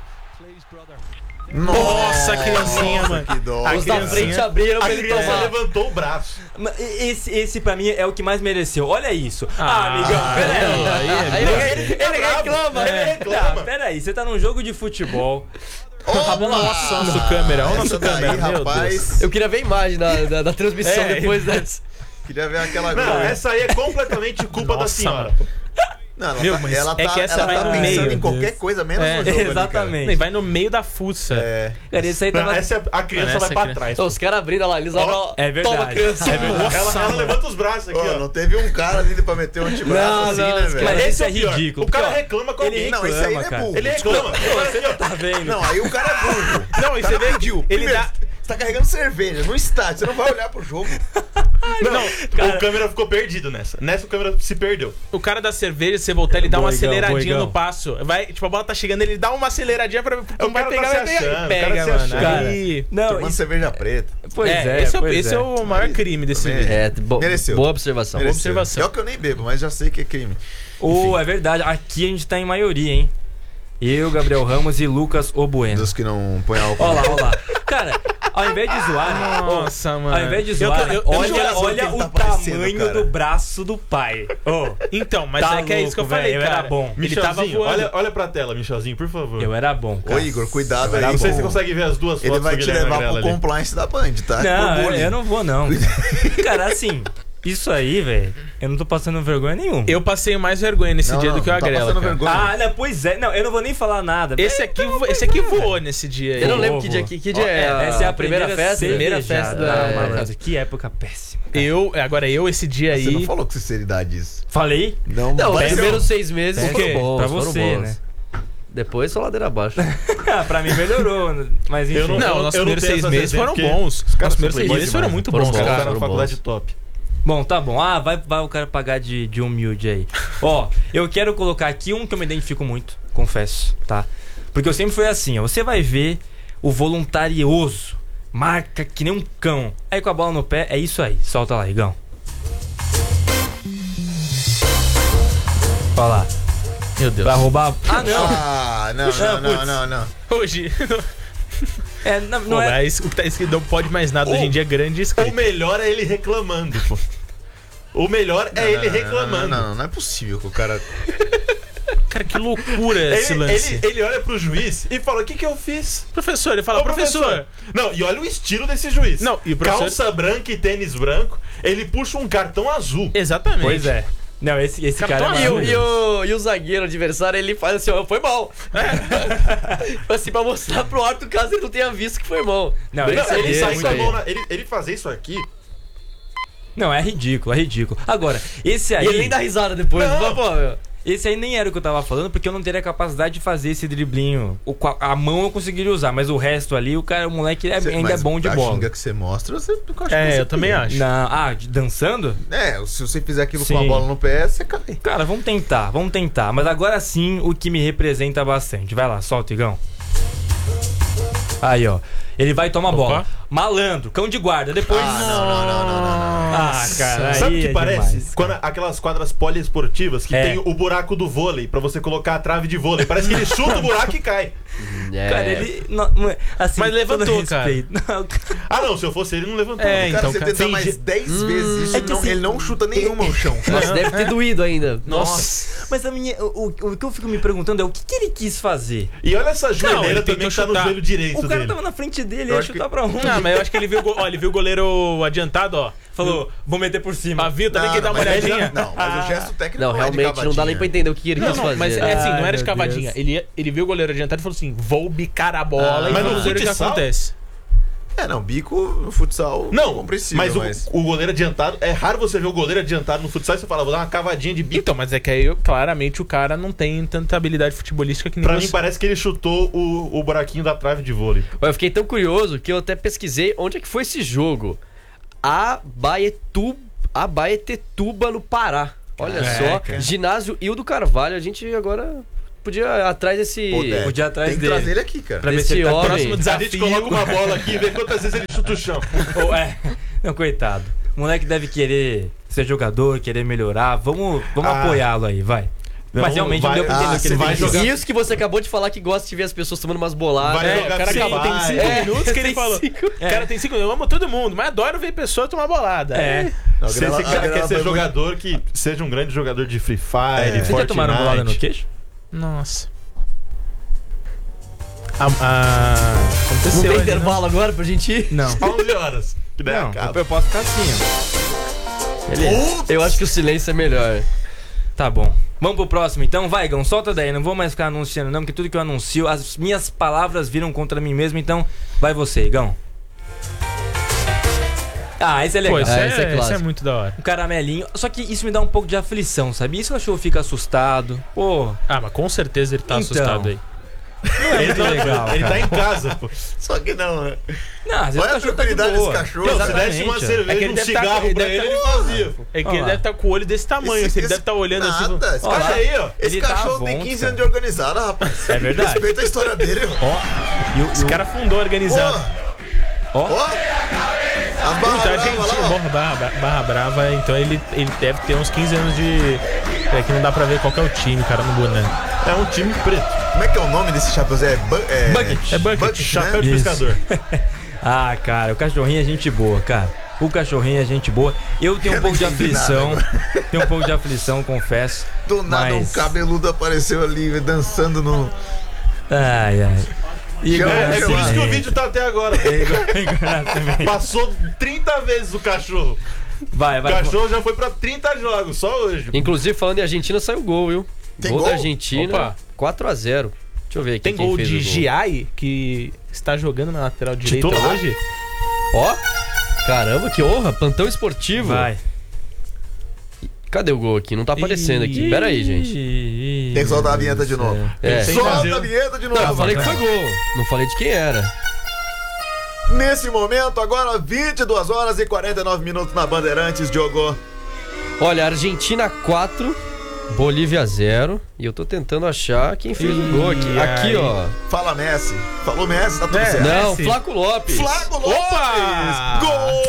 F: Nossa, criancinha, mano.
D: Que dó.
F: A
A: Os da
F: criancinha.
A: frente abriram
B: A
A: pra ele
B: criança
A: tomar.
B: levantou o braço.
C: ma- esse, esse pra mim é o que mais mereceu. Olha isso. Ah,
F: Ah,
C: amigão, pera aí.
F: aí é
A: Aí
F: bom.
A: ele, ele, ele reclama.
B: Ele
C: Tá,
B: reclama.
C: pera aí, você tá num jogo de futebol.
F: A bola nossa, nosso câmera, olha o nosso
D: Essa daí,
F: câmera, meu Deus.
D: rapaz.
A: Eu queria ver a imagem da, da, da transmissão
F: É,
A: depois dessa.
D: Queria ver aquela
B: Não,
D: coisa.
B: essa aí é completamente culpa da
F: Nossa,
B: senhora.
F: mano.
D: Não, ela
F: Viu,
D: tá,
F: mas
D: ela
F: é
D: tá,
F: que essa
D: ela
F: vai
D: tá
F: no
D: pensando
F: meio,
D: em qualquer
F: Deus.
D: coisa, menos
F: É,
D: no jogo. ali, cara.
C: Exatamente.
F: Nem vai no meio da fuça.
D: É.
C: Cara, esse aí
B: Não,
C: tava.
B: essa é- a criança
F: Essa
B: vai pra
F: criança-
B: trás.
A: Então, os caras abrindo lá, eles
B: Ó,
A: olham.
C: é verdade.
A: Toma, criança.
F: É verdade.
B: Ela,
F: Nossa,
B: ela
F: mano.
B: levanta os braços aqui,
D: Ó,
B: ó.
D: não teve um cara ali pra meter o antebraço
A: Não,
D: assim,
A: não,
D: né,
A: os
D: velho?
C: Mas
B: Esse
C: esse
B: é
C: é
B: o pior.
C: ridículo.
B: O cara
C: porque, ó,
B: reclama com
C: ele
B: alguém.
D: Não, esse aí
C: reclama,
D: é
C: cara.
D: burro.
B: Ele reclama.
C: Você tá vendo?
D: Não, aí o cara é burro.
F: Não, e
D: O
F: você
D: cara
F: vê
D: pediu.
F: ele
D: Primeiro,
F: dá-
D: Você tá carregando cerveja no estádio, você não vai olhar pro jogo.
B: Não, o câmera ficou perdido nessa. Nessa o câmera se perdeu.
F: O cara da cerveja, você voltar, ele dá uma
C: Boa, Igão,
F: aceleradinha
C: boa,
F: no
C: Igão.
F: passo. Vai, tipo, a bola tá chegando, ele dá uma aceleradinha pra.
B: O
F: vai
B: cara tá
F: pegar,
B: se
F: vai pegar.
B: achando,
F: E
B: o
F: pega,
B: cara se
F: mano.
B: achando.
F: Aí.
C: Não,
D: Tomando
C: isso,
D: cerveja preta.
C: pois
F: é,
C: é,
F: esse, é, o-
C: pois
F: esse
C: é.
F: é o maior crime desse
D: É.
F: vídeo.
A: É, bo
D: Mereceu.
A: boa observação.
D: Mereceu.
F: observação.
D: É o que eu nem bebo, mas já sei que é crime.
C: Ô, é verdade. Aqui a gente tá em maioria, hein? Eu, Gabriel Ramos e Lucas Obueno.
D: Dos que não põem álcool.
C: Olha lá, olha lá. Cara, ao invés de zoar,
F: Nossa, mano.
C: ao invés de
F: Eu tô-
C: zoar,
F: eu- eu-
C: olha,
D: jogador
C: olha
D: que ele
C: o
D: tá parecendo,
C: tamanho
D: cara.
C: do braço do pai. Ô,
F: Então, mas
C: Tá
F: é que é isso que eu
C: louco,
F: falei,
C: velho, eu
F: cara.
C: era bom.
F: Ele tava
B: Michelzinho,
F: voando.
B: olha, olha pra tela, Michelzinho, por favor.
C: eu era bom,
D: Ô,
C: cara.
D: Igor, cuidado
C: Eu
D: aí.
C: era
B: Não sei se
D: com-
B: você consegue ver as duas
D: Ele
B: fotos
D: vai
B: do
D: te
B: Guilherme
D: levar pro
B: Agrela ali.
D: compliance da Band, tá?
C: Não,
D: Por
C: eu,
D: bullying.
C: eu não vou, não. Cara, assim, isso aí, velho, eu não tô passando vergonha nenhuma.
F: Eu passei mais vergonha nesse
D: Não,
F: dia
D: não,
F: do que o
D: não tá
F: Agrela.
D: passando
F: cara.
D: vergonha.
C: Ah, né, pois é. Não, eu não vou nem falar nada.
F: Esse aqui, vo- esse aqui voou nesse dia aí.
A: Eu não
C: Vou,
A: lembro que
C: vou.
A: dia, que, que dia é.
C: Ó, essa é a primeira,
A: festa. Primeira festa
C: cervejada.
A: da.
C: Ah, malandro, que época péssima.
F: Eu, agora eu, esse dia
D: Você não
F: aí.
D: falou com sinceridade isso.
C: Falei?
D: Não,
A: Não, os
D: mas
A: primeiros seis meses
C: Péssimo.
A: foram bons.
C: Pra
A: foram
C: você,
A: bons.
C: né?
A: Depois só ladeira abaixo.
C: Ah, pra mim melhorou, né? Mas enfim.
B: Eu não-
F: Não, nossos
B: eu não
F: primeiros
B: tenho
F: seis
B: essa
F: meses
B: certeza,
F: foram
B: porque
F: bons.
B: os
F: Os
B: caras
F: primeiros
B: são
F: seis
B: playboys
F: meses foram
B: demais.
F: muito
A: Foram
F: bons,
A: bons,
B: Os
F: cara.
B: caras na
A: foram
B: faculdade
A: bons.
B: top.
C: Bom, tá bom. Ah, vai, vai o cara pagar de, de humilde aí. Ó, eu quero colocar aqui um que eu me identifico muito, confesso, tá? Porque eu sempre fui assim, ó. Você vai ver o voluntarioso, marca que nem um cão. Aí com a bola no pé, é isso aí. Solta lá, Igão. Olha lá.
F: Meu Deus.
C: Pra roubar. Ah, não.
D: Ah, não,
C: Puxa,
D: não, não,
C: putz.
D: não, não.
F: Hoje.
C: É, não,
F: Pô,
C: não é.
F: mas o que tá escrito não pode mais nada hoje em dia é grande
B: O
F: escrito.
B: melhor é ele reclamando, pô. O melhor é ele reclamando.
D: Não, não, não é possível que o cara.
F: Cara, que loucura esse
B: Ele,
F: lance.
B: ele, ele olha pro juiz e fala: o que, que eu fiz?
F: Professor, ele fala,
B: Ô,
F: professor.
B: Não, e olha o estilo desse juiz.
F: Não, e o professor-
B: Calça branca e tênis branco, ele puxa um cartão azul.
F: Exatamente.
C: Pois é. Não, esse, esse
F: Cara,
C: cara,
F: tô
C: é
A: E o,
C: maravilhoso.
A: e, o, e o zagueiro adversário, ele faz assim, ó, foi mal. assim, pra mostrar pro árbitro caso ele não tenha visto que foi mal.
C: Não,
B: Não,
C: esse
B: ele,
C: aí é
B: sai
C: muito
B: com a
C: bem.
B: mão na- ele, ele fazer isso aqui.
C: Não, é ridículo, é ridículo. Agora, esse aí.
A: E ele nem dá risada depois.
B: Não.
A: Pô, pô, meu.
C: Esse aí nem era o que eu tava falando, porque eu não teria capacidade de fazer esse driblinho. O, qual- a mão eu conseguiria usar, mas o resto ali, o cara, o moleque é-
D: Você-
C: ainda é
D: mas
C: bom de
D: a
C: bola.
D: xinga que você mostra, você, eu acho que
F: É,
D: você
F: eu também
D: pega.
F: acho.
C: Na, ah, de- dançando?
D: É, se você fizer aquilo
C: Sim.
D: com a bola no pé, você cai.
C: Cara, vamos tentar, vamos tentar. Mas agora sim, o que me representa bastante. Vai lá, solta, Igão. Aí, ó. Ele vai tomar
F: Opa.
C: bola. Malandro, cão de guarda. Depois.
D: Ah, não, não, não, não, não, não.
C: Ah, cara.
B: Sabe o
C: aí
B: que
C: é
B: parece?
C: demais,
B: Quando aquelas quadras poliesportivas que
C: É.
B: tem o buraco do vôlei, pra você colocar a trave de vôlei. Parece que ele chuta o buraco e cai.
A: É.
C: Cara, ele. Não, não é- assim,
F: Mas
C: todo
F: levantou, cara.
C: respeito. Não,
B: Ah, não, se eu fosse ele, não levantou.
F: É,
D: Cara,
F: então,
D: você
F: cara,
D: tentar
F: finge-
D: mais dez vezes isso,
C: É que
D: não-
C: assim-
D: ele não chuta nenhuma ao chão.
A: Nossa, deve ter doído ainda.
F: Nossa.
C: Mas a minha, o, o, o que eu fico me perguntando é o que, que ele quis fazer?
B: E olha essa
F: ele
B: joelheira
F: tentou
B: também que tá no
F: chutar.
B: joelho direito
C: O cara
B: dele.
C: tava na frente dele,
D: Eu
C: ia
D: acho
C: chutar pra onde?
F: Não, mas eu acho que ele viu, o go- ó, ele viu o goleiro adiantado, ó.
C: Falou, vou meter por cima.
F: Ah, viu? Também
D: Não,
F: quer dar
D: não,
F: uma
D: mas ele-
F: olhadinha.
D: Não, mas o gesto técnico
A: Não,
D: é de
A: realmente não dá nem
D: cavadinha.
A: pra entender o que ele
F: Não,
A: quis
F: não,
A: fazer.
F: mas é assim, não
C: Ai,
F: era de
C: meu
F: cavadinha.
C: Deus.
F: Ele, ele viu o goleiro adiantado e falou assim: vou bicar a bola
D: Ah,
F: e
B: mas no
F: vamos ver o que
B: futsal?
F: acontece.
D: É, não, bico no futsal
B: Não,
D: é compreensível,
B: mas,
D: mas...
B: O, o goleiro adiantado, é raro você ver o goleiro adiantado no futsal e você fala, vou dar uma cavadinha de bico.
F: Então, mas é que aí, claramente, o cara não tem tanta habilidade futebolística que nem
B: Pra
F: você.
B: mim parece que ele chutou o, o buraquinho da trave de vôlei.
A: Eu fiquei tão curioso que eu até pesquisei onde é que foi esse jogo. Abaetu Abaetetuba, no Pará. Olha
C: É,
A: só,
C: cara.
A: ginásio Hildo Carvalho. A gente agora podia ir atrás desse...
D: Poder.
C: Podia ir atrás
E: Tem que
C: dele.
E: trazer ele aqui, cara.
C: Pra ver
A: Desse
C: se ele tá
A: homem.
C: próximo
B: A
C: desafio.
B: gente coloca uma bola aqui e vê quantas vezes ele chuta o chão.
C: Ou é. Não, coitado. O moleque deve querer ser jogador, querer melhorar. Vamos, vamos
B: Ah.
C: apoiá-lo aí, vai.
B: Não,
C: Mas realmente
B: vai-
C: não deu pra entender
D: ah,
C: o que ele
B: vai
C: vai
B: jogar-
C: jogar.
A: Isso que você acabou de falar que gosta de ver as pessoas tomando umas boladas.
B: Vai
F: É,
B: jogar
F: o cara
B: Free
F: acabou, tem
B: Fire.
F: cinco
A: É,
F: minutos que ele
A: tem
F: falou.
A: cinco-
F: O cara tem cinco minutos. Eu amo todo mundo, mas adoro ver pessoa tomar bolada.
C: É.
D: A
B: Se
D: grela-
B: esse cara
D: a grela
B: quer ser
D: vai
B: jogador que seja um grande jogador de Free Fire,
D: É.
B: de
C: Vocês já tomaram bolada no
B: Fortnite.
C: queixo?
F: Nossa. A, a...
A: Não
F: Aconteceu.
A: tem
F: ali,
A: intervalo agora pra gente ir?
C: Não.
B: onze horas. Que daí
C: Não,
B: acaba.
C: eu posso ficar assim, ó.
A: Beleza. Eu acho que o silêncio é melhor.
C: Tá bom. Vamos pro próximo então, vai, Gão, solta daí, não vou mais ficar anunciando não, porque tudo que eu anuncio, as minhas palavras viram contra mim mesmo, então vai você, Gão. Ah, esse é
F: Pô,
C: legal.
F: isso,
A: É,
F: é,
A: esse é
F: isso é
A: clássico.
F: muito da hora.
C: Um caramelinho, só que isso me dá um pouco de aflição, sabe? Isso o cachorro fica assustado, pô,
F: Ah, mas com certeza ele tá
C: Então.
F: assustado aí.
B: Ele,
C: muito
B: tá,
C: legal,
B: ele
C: cara.
B: tá em casa, pô.
E: Só que não, né?
C: não, às vezes
E: Olha
C: o
E: a
C: cachorro tá de
E: tranquilidade
C: boa.
E: desse cachorro.
B: Não, se
C: Exatamente,
B: desse uma
C: ó.
B: cerveja,
F: É que ele
B: um
F: deve tá-
B: cigarro
F: ele
B: pra
F: deve
B: ele,
F: tá-
B: ele fazia. pô.
F: É que
C: Olha
F: ele
C: lá.
F: deve estar com o olho desse tamanho,
E: Esse-
F: assim, ele
E: esse-
F: deve estar olhando assim.
E: Nada, esse
C: Ó,
E: cachorro-
B: Olha aí, ó.
E: Esse
C: Ele tá
E: cachorro tem
C: avonte,
E: quinze
C: cara.
E: anos de organizado, rapaz.
C: É verdade.
E: Respeita a história dele.
C: Ó, e o,
F: Esse cara fundou organizado.
E: Ó,
C: ó,
E: ó. As
F: Puta,
E: barras
F: argentino,
E: bravas lá, ó.
F: Barra, Barra, Barra Brava, então ele, ele deve ter uns quinze anos de. É que não dá pra ver qual que é o time, cara, no boneco.
B: É um time preto.
E: Como é que é o nome desse chapéuzinho? É, bu é...
C: Bucket.
F: É bucket.
E: Bucket,
B: Chapéu
E: né?
B: de
C: Isso.
B: pescador.
C: Ah, cara, o cachorrinho é gente boa, cara. O cachorrinho é gente boa. Eu tenho um
E: Eu
C: pouco de
E: não entendi
C: aflição.
E: nada
C: Tenho um pouco de aflição, confesso.
E: Do nada
C: Mas-
E: um cabeludo apareceu ali dançando no...
C: Ai, ai. Igor
E: É,
B: É por isso que o
C: Nascimento.
B: vídeo tá até agora.
C: Igor, Igor Nascimento.
B: Passou trinta vezes o cachorro.
C: Vai,
B: O
C: vai.
B: cachorro já foi pra trinta jogos, só hoje.
A: Inclusive, falando em Argentina, saiu gol, viu?
D: Tem
A: gol,
D: gol?
A: da Argentina,
F: Opa.
A: quatro a zero. Deixa eu ver aqui
F: Tem
A: quem
F: gol
A: fez
F: de
A: o gol.
F: Giai, que está jogando na lateral direita
B: Titular?
F: hoje.
A: Ó, caramba, que honra, plantão esportivo.
C: Vai.
A: Cadê o gol aqui? Não tá aparecendo aqui. Pera aí, gente.
E: Tem que soltar a vinheta de novo.
A: É.
B: Tem que
E: Solta
B: fazer-
E: a vinheta de
A: Não, eu
E: novo.
A: falei que foi gol. Não falei de quem era.
E: Nesse momento, agora vinte e duas horas e quarenta e nove minutos na Bandeirantes, Diogo.
A: Olha, Argentina quatro, Bolívia zero. E eu tô tentando achar quem fez o gol aqui.
F: Ih,
A: Aqui,
F: ai.
A: ó.
E: Fala Messi. Falou Messi, tá tudo
F: É.
E: certo.
A: Não,
F: Messi.
A: Flaco Lopes.
E: Flaco Lopes!
F: Opa!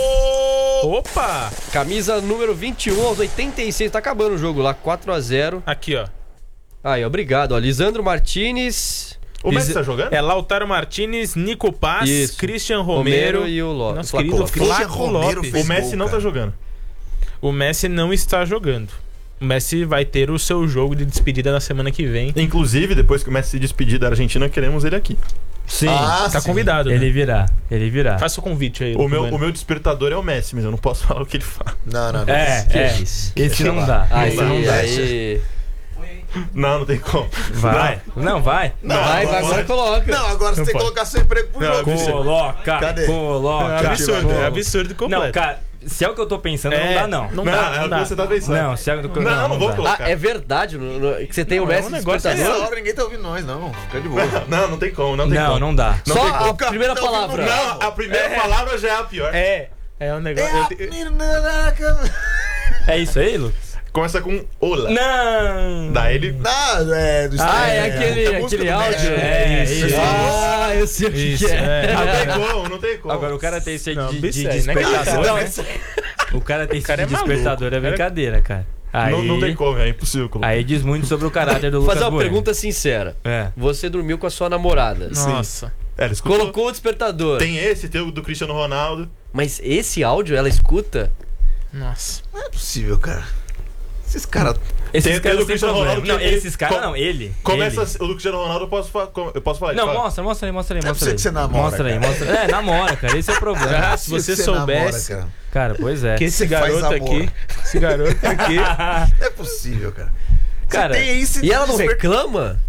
E: Gol!
F: Opa!
A: Camisa número vinte e um aos oitenta e seis. Tá acabando o jogo lá, quatro a zero.
F: Aqui, ó.
A: Aí, obrigado. Ó, Lisandro Martinez,
B: O Messi tá jogando?
F: É Lautaro Martinez, Nico Paz,
A: Isso.
F: Christian Romero,
A: Romero e o Lo-
F: nosso
A: Flaco
F: querido
A: Lopes.
E: Christian
F: Flaco
E: Romero
F: Lopes.
E: fez
B: O Messi
E: gol,
B: não
E: cara.
B: tá jogando.
F: O Messi não está jogando. O Messi vai ter o seu jogo de despedida na semana que vem.
B: Inclusive, depois que o Messi se despedir da Argentina, queremos ele aqui.
C: Sim.
E: Ah,
F: Tá
E: sim.
F: convidado, né?
C: Ele virá. Ele virá.
F: Faça o convite aí.
B: O meu,
F: Bueno.
B: o meu despertador é o Messi, mas eu não posso falar o que ele fala.
E: Não, não, não.
C: É,
A: Que
C: é.
A: isso?
C: Esse
E: Deixa
C: não
E: lá.
C: dá.
A: Aí,
C: Esse não dá.
A: aí.
B: Não, não tem como.
C: Vai. Não, vai.
A: Vai, vai, agora coloca.
E: Não, agora você tem que
F: pode.
E: colocar seu emprego pro
B: Não,
E: jogo.
B: absurdo.
C: Coloca.
E: Cadê?
C: Coloca.
F: É absurdo,
C: Coloca.
F: é absurdo completo.
C: Não, cara, se é o que eu tô pensando, não
F: É,
C: dá, não.
F: Não
B: Não,
F: dá,
B: é
F: não
B: o que
F: dá.
B: você tá pensando.
C: Não, se é o que eu
B: Não, não, não vou
C: dá.
B: colocar.
A: Ah, é verdade no- no- que você tem o
F: Não, é
A: Messi
F: um negócio
A: despertador?
E: Essa hora ninguém tá ouvindo nós, não. Fica de boa.
B: Não, não tem como, não tem
C: Não,
B: como.
C: não dá.
B: Não
A: Só
B: tem como.
A: a primeira
E: Não, não,
A: palavra.
E: não.
B: Não, a primeira palavra já é a pior.
F: É, é um negócio.
E: É
F: eu
E: a
F: te-
E: menina cama.
C: É isso aí, Lucas?
B: Começa com Ola.
C: Não.
B: Daí ele.
E: Ah, é do
A: Ah, é aquele,
E: a música
A: aquele
E: do
A: áudio.
E: Messi.
C: É, isso.
A: Ah, eu sei o que
F: Isso,
A: que é.
F: é.
B: Não tem como, não tem como.
C: Agora, o cara tem esse aí
F: Não,
C: de,
F: bicho,
C: de
F: é inacreditável,
C: despertador,
F: né?
C: né? O cara tem esse
F: cara
C: de
F: é maluco.
C: despertador, é
F: O cara-
C: brincadeira, cara. Aí,
B: Não, não tem como, é impossível colocar.
C: aí diz muito sobre o caráter do
A: Vou
C: Lucas
A: fazer uma
C: Bueno.
A: pergunta sincera.
C: É.
A: Você dormiu com a sua namorada.
F: Nossa.
B: É, ele escutou.
A: Colocou o despertador.
B: Tem esse, tem o do Cristiano Ronaldo.
A: Mas esse áudio ela escuta?
F: Nossa.
E: Não é possível, cara. Esses caras.
C: Esses
B: Tem- tem
C: caras
B: o
C: têm
B: Cristiano
C: problema.
B: Ronaldo
C: Não,
B: que ele-
C: esses caras
B: com-
C: não, ele.
B: Começa
C: ele.
B: o do Cristiano Ronaldo, eu posso, fa- com- eu posso falar.
C: Não,
B: Fala.
C: mostra, mostra aí, mostra aí,
E: Não é
C: mostra aí.
E: possível que você namora,
C: Mostra aí,
E: cara.
C: mostra. É, namora, cara. Esse é o problema.
F: Ah, se você
E: Você
F: soubesse
E: namora,
C: Cara, pois é.
F: que esse
E: Você faz
F: garoto
E: amor.
F: aqui, esse garoto aqui,
E: Não é possível, cara.
C: Cara,
E: Você tem isso
A: E ela não
E: desper-
A: reclama?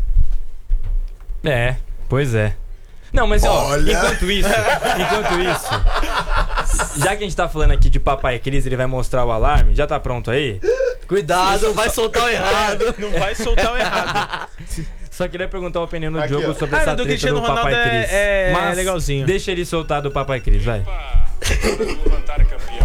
C: É, pois é. Não, mas ó,
E: Olha.
C: enquanto isso, enquanto isso, já que a gente tá falando aqui de Papai Cris, ele vai mostrar o alarme, já tá pronto aí?
A: Cuidado, vai soltar o errado.
F: não vai soltar o errado.
C: Só queria perguntar a opinião do
B: Aqui,
C: Diogo
B: ó.
C: sobre
F: Ah,
C: essa
F: do
C: treta
F: Cristiano
C: do Papai
F: Ronaldo é-
C: Cris.
F: é legalzinho.
C: Deixa ele soltar do Papai Cris, vai.
H: Hora do levantar campeão.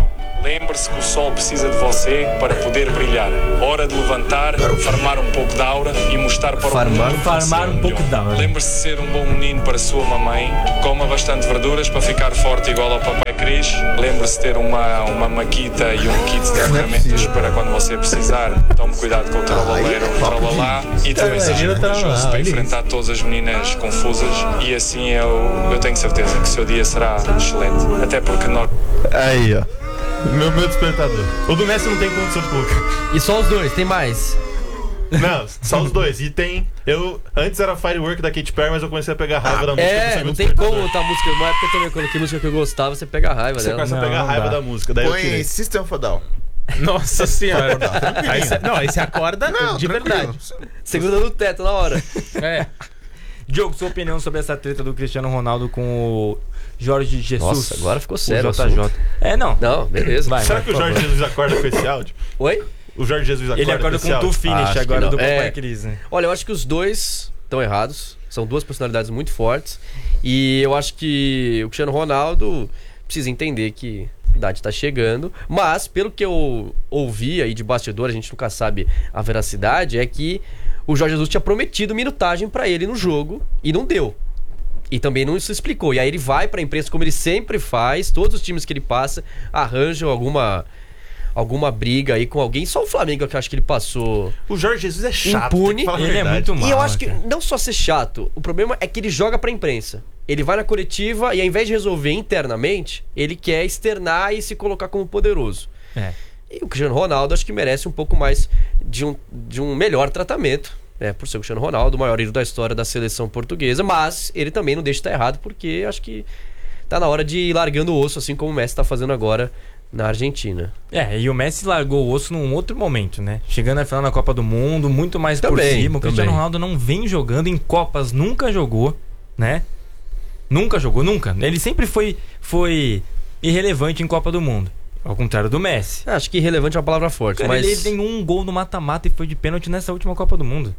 H: Lembre-se que o sol precisa de você para poder brilhar. Hora de levantar, farmar um pouco de aura e mostrar para
A: Farmar-
H: o mundo que
C: farmar
H: você é
C: um pouco
H: melhor.
C: de aura.
H: Lembre-se de ser um bom menino para a sua mamãe. Coma bastante verduras para ficar forte igual ao papai Cris. Lembre-se de ter uma, uma maquita e um kit de ferramentas para quando você precisar. Tome cuidado com o tralaleiro, o tralalá. E também seja
F: imagina o
H: corajoso
F: tralalá,
H: para
F: olha isso.
H: enfrentar todas as meninas confusas. E assim eu, eu tenho certeza que o seu dia será excelente. Até porque nós...
B: Aí, ó. Meu, meu despertador. O do Messi não tem condição de colocar.
A: E só os dois, tem mais.
B: Não, só os dois. E tem. Eu. Antes era Firework da Katy Perry, mas eu comecei a pegar raiva da música. do
A: É,
B: segundo
A: não tem
B: despertador.
A: como botar música. Uma época eu também coloquei música que eu gostava, você pega a raiva
B: Você
A: dela.
B: começa a
F: Não,
B: pegar
F: não
B: raiva
F: dá.
B: da música. Daí eu
E: Põe
B: tirei.
E: System of a Down.
F: Nossa senhora. Aí cê- não, aí você acorda
E: Não,
F: de
E: tranquilo.
F: verdade.
A: Segunda no teto na hora.
F: É.
C: Diogo, sua opinião sobre essa treta do Cristiano Ronaldo com o Jorge Jesus?
A: Nossa, agora ficou
C: o
A: sério. o
C: J J.
A: assunto.
C: É, não.
A: Não, beleza.
C: Vai,
B: Será
C: vai,
B: que o
C: por
B: Jorge
C: favor.
B: Jesus acorda com esse áudio?
A: Oi?
B: O Jorge Jesus acorda,
C: Ele acorda
B: com
C: com
B: esse
C: o to
B: áudio?
C: finish
A: Acho que
C: agora
A: não.
C: do papai
A: É.
C: Cris, né?
A: Olha, eu acho que os dois estão errados. São duas personalidades muito fortes. E eu acho que o Cristiano Ronaldo precisa entender que a idade está chegando. Mas, pelo que eu ouvi aí de bastidor, a gente nunca sabe a veracidade, é que o Jorge Jesus tinha prometido minutagem para ele no jogo e não deu. E também não se explicou. E aí ele vai pra imprensa, como ele sempre faz, todos os times que ele passa arranjam alguma... alguma briga aí com alguém. Só o Flamengo que eu acho que ele passou.
B: O Jorge Jesus é chato.
A: Impune.
B: tem que falar a
C: Ele é
B: verdade.
C: muito mal.
A: E eu acho que
C: cara.
A: não só ser chato, o problema é que ele joga pra imprensa. Ele vai na coletiva e ao invés de resolver internamente, ele quer externar e se colocar como poderoso.
C: É.
A: E o Cristiano Ronaldo acho que merece um pouco mais de um, de um melhor tratamento. Né, por ser o Cristiano Ronaldo, o maior ídolo da história da seleção portuguesa. Mas ele também não deixa de estar errado, porque acho que tá na hora de ir largando o osso, assim como o Messi tá fazendo agora na Argentina.
C: É, e o Messi largou o osso num outro momento, né? Chegando na final da Copa do Mundo, muito mais por
A: Também,
C: cima. O Cristiano
A: também.
C: Ronaldo não vem jogando em Copas, nunca jogou, né? Nunca jogou, nunca. Ele sempre foi, foi irrelevante em Copa do Mundo. Ao contrário do Messi.
A: Acho que irrelevante é uma palavra forte,
C: Cara,
A: mas...
C: ele tem um gol no mata-mata e foi de pênalti nessa última Copa do Mundo.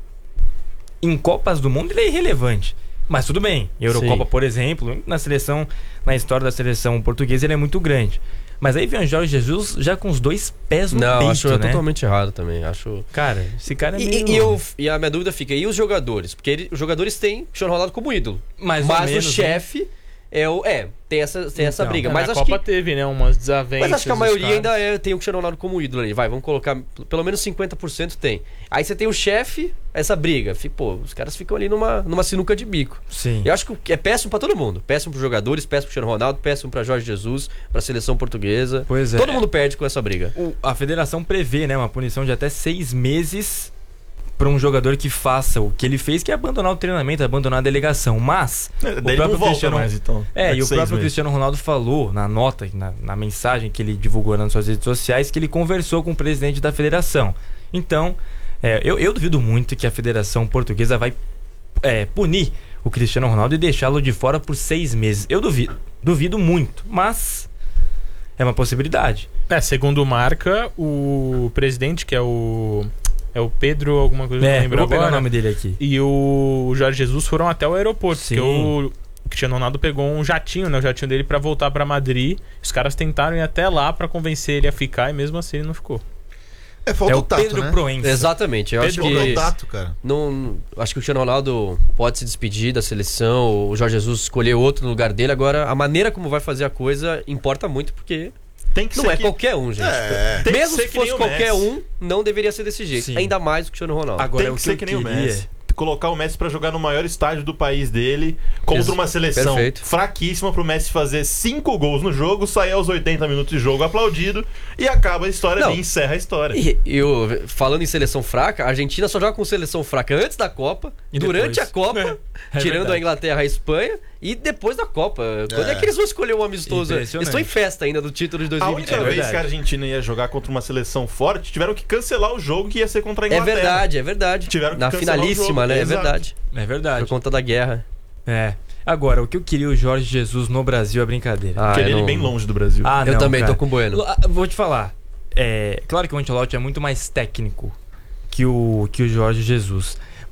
C: Em Copas do Mundo ele é irrelevante. Mas tudo bem. Eurocopa,
A: Sim.
C: por exemplo, na seleção, na história da seleção portuguesa ele é muito grande. Mas aí vem o Jorge Jesus já com os dois pés no
A: Não,
C: peito,
A: acho
C: né?
A: totalmente errado também. Acho...
C: Cara, esse cara é
A: E,
C: meio...
A: e, e eu, e a minha dúvida fica, e os jogadores? Porque ele- os jogadores têm o Cristiano Ronaldo como ídolo.
C: Mais ou
A: mas
C: menos,
A: o
C: né?
A: chefe é o. É, tem essa, tem essa
C: Então,
A: briga.
F: Na
A: Mas acho,
F: Copa
A: que,
F: teve, né? Umas desavenças.
A: mas acho que a
F: dos
A: maioria
F: caras.
A: ainda é, tem o Cristiano Ronaldo como ídolo ali. Vai, vamos colocar. Pelo menos cinquenta por cento tem. Aí você tem o chefe, essa briga. Fica, pô, os caras ficam ali numa, numa sinuca de bico.
C: Sim.
A: Eu acho que é péssimo pra todo mundo. Péssimo pros jogadores, péssimo pro Cristiano Ronaldo, péssimo pra Jorge Jesus, pra seleção portuguesa.
C: Pois é.
A: Todo mundo perde com essa briga.
C: O- a federação prevê, né, uma punição de até seis meses para um jogador que faça o que ele fez, que é abandonar o treinamento, abandonar a delegação. Mas
B: É,
C: o
B: daí
C: próprio
B: não volta
C: Cristiano-
B: mais, então.
C: É,
B: Daqui
C: e o
B: seis
C: próprio
B: meses.
C: Cristiano Ronaldo falou na nota, na, na mensagem que ele divulgou nas suas redes sociais, que ele conversou com o presidente da federação. Então, é, eu, eu duvido muito que a federação portuguesa vai é, punir o Cristiano Ronaldo e deixá-lo de fora por seis meses. Eu duvido, duvido muito, mas é uma possibilidade.
F: É, segundo marca, o presidente, que é o. É o Pedro, alguma coisa,
C: É,
F: não
C: eu
F: lembro
C: vou pegar
F: agora.
C: o nome dele aqui.
F: E o Jorge Jesus foram até o aeroporto.
C: Sim.
F: Porque o Cristiano Ronaldo pegou um jatinho, né? O jatinho dele pra voltar pra Madrid. Os caras tentaram ir até lá pra convencer ele a ficar e mesmo assim ele não ficou.
E: É, falta
C: É
E: o
C: o
E: tato,
C: Pedro
E: né?
C: Proença.
A: Exatamente. Eu acho
E: Falta o
A: que.
E: tato, cara.
A: Não, acho que o Cristiano Ronaldo pode se despedir da seleção, o Jorge Jesus escolher outro no lugar dele. Agora, a maneira como vai fazer a coisa importa muito, porque
B: Tem que
A: não
B: ser
A: é
B: que...
A: qualquer um, gente.
E: É.
B: Tem que
A: Mesmo
B: ser
A: se
B: que
A: fosse
B: nem o
A: qualquer
B: Messi.
A: um, não deveria ser desse jeito.
C: Sim.
A: Ainda mais o Cristiano Ronaldo.
C: Agora,
B: Tem
C: o
B: que
C: que
B: ser
C: eu
B: que nem o
C: queria-
B: Messi. Colocar o Messi pra jogar no maior estádio do país dele contra
A: Ex-
B: uma seleção
A: perfeito.
B: fraquíssima pro Messi fazer cinco gols no jogo, sair aos oitenta minutos de jogo aplaudido e acaba a história
A: Não.
B: ali, encerra a história.
A: E eu, falando em seleção fraca, a Argentina só joga com seleção fraca antes da Copa,
C: E
A: durante
C: depois.
A: a Copa,
C: É
A: tirando
C: verdade.
A: a Inglaterra e a Espanha, e depois da Copa. Quando é,
E: É.
A: que eles vão escolher um amistoso? Eles
C: Impressionante.
A: estão em festa ainda do título de dois
B: A
A: mil e vinte e
B: única
A: dois.
B: vez que a Argentina ia jogar contra uma seleção forte, tiveram que cancelar o jogo que ia ser contra a
A: É
B: Inglaterra.
A: verdade, é verdade.
B: Tiveram que
A: Na
B: cancelar o
A: finalíssima,
B: jogo,
A: né? É
B: exato.
A: verdade.
C: É verdade.
A: Por conta da guerra.
C: É. Agora, o que eu queria o Jorge Jesus no Brasil é brincadeira.
A: Ah,
B: Queria
A: eu
B: ele
A: não-
B: bem longe do Brasil.
C: Ah,
A: Eu
C: não,
A: também
C: cara.
A: tô com o Bueno.
C: L- ah, Vou te falar. É, claro que o Ancelotti é muito mais técnico que o, que o Jorge Jesus.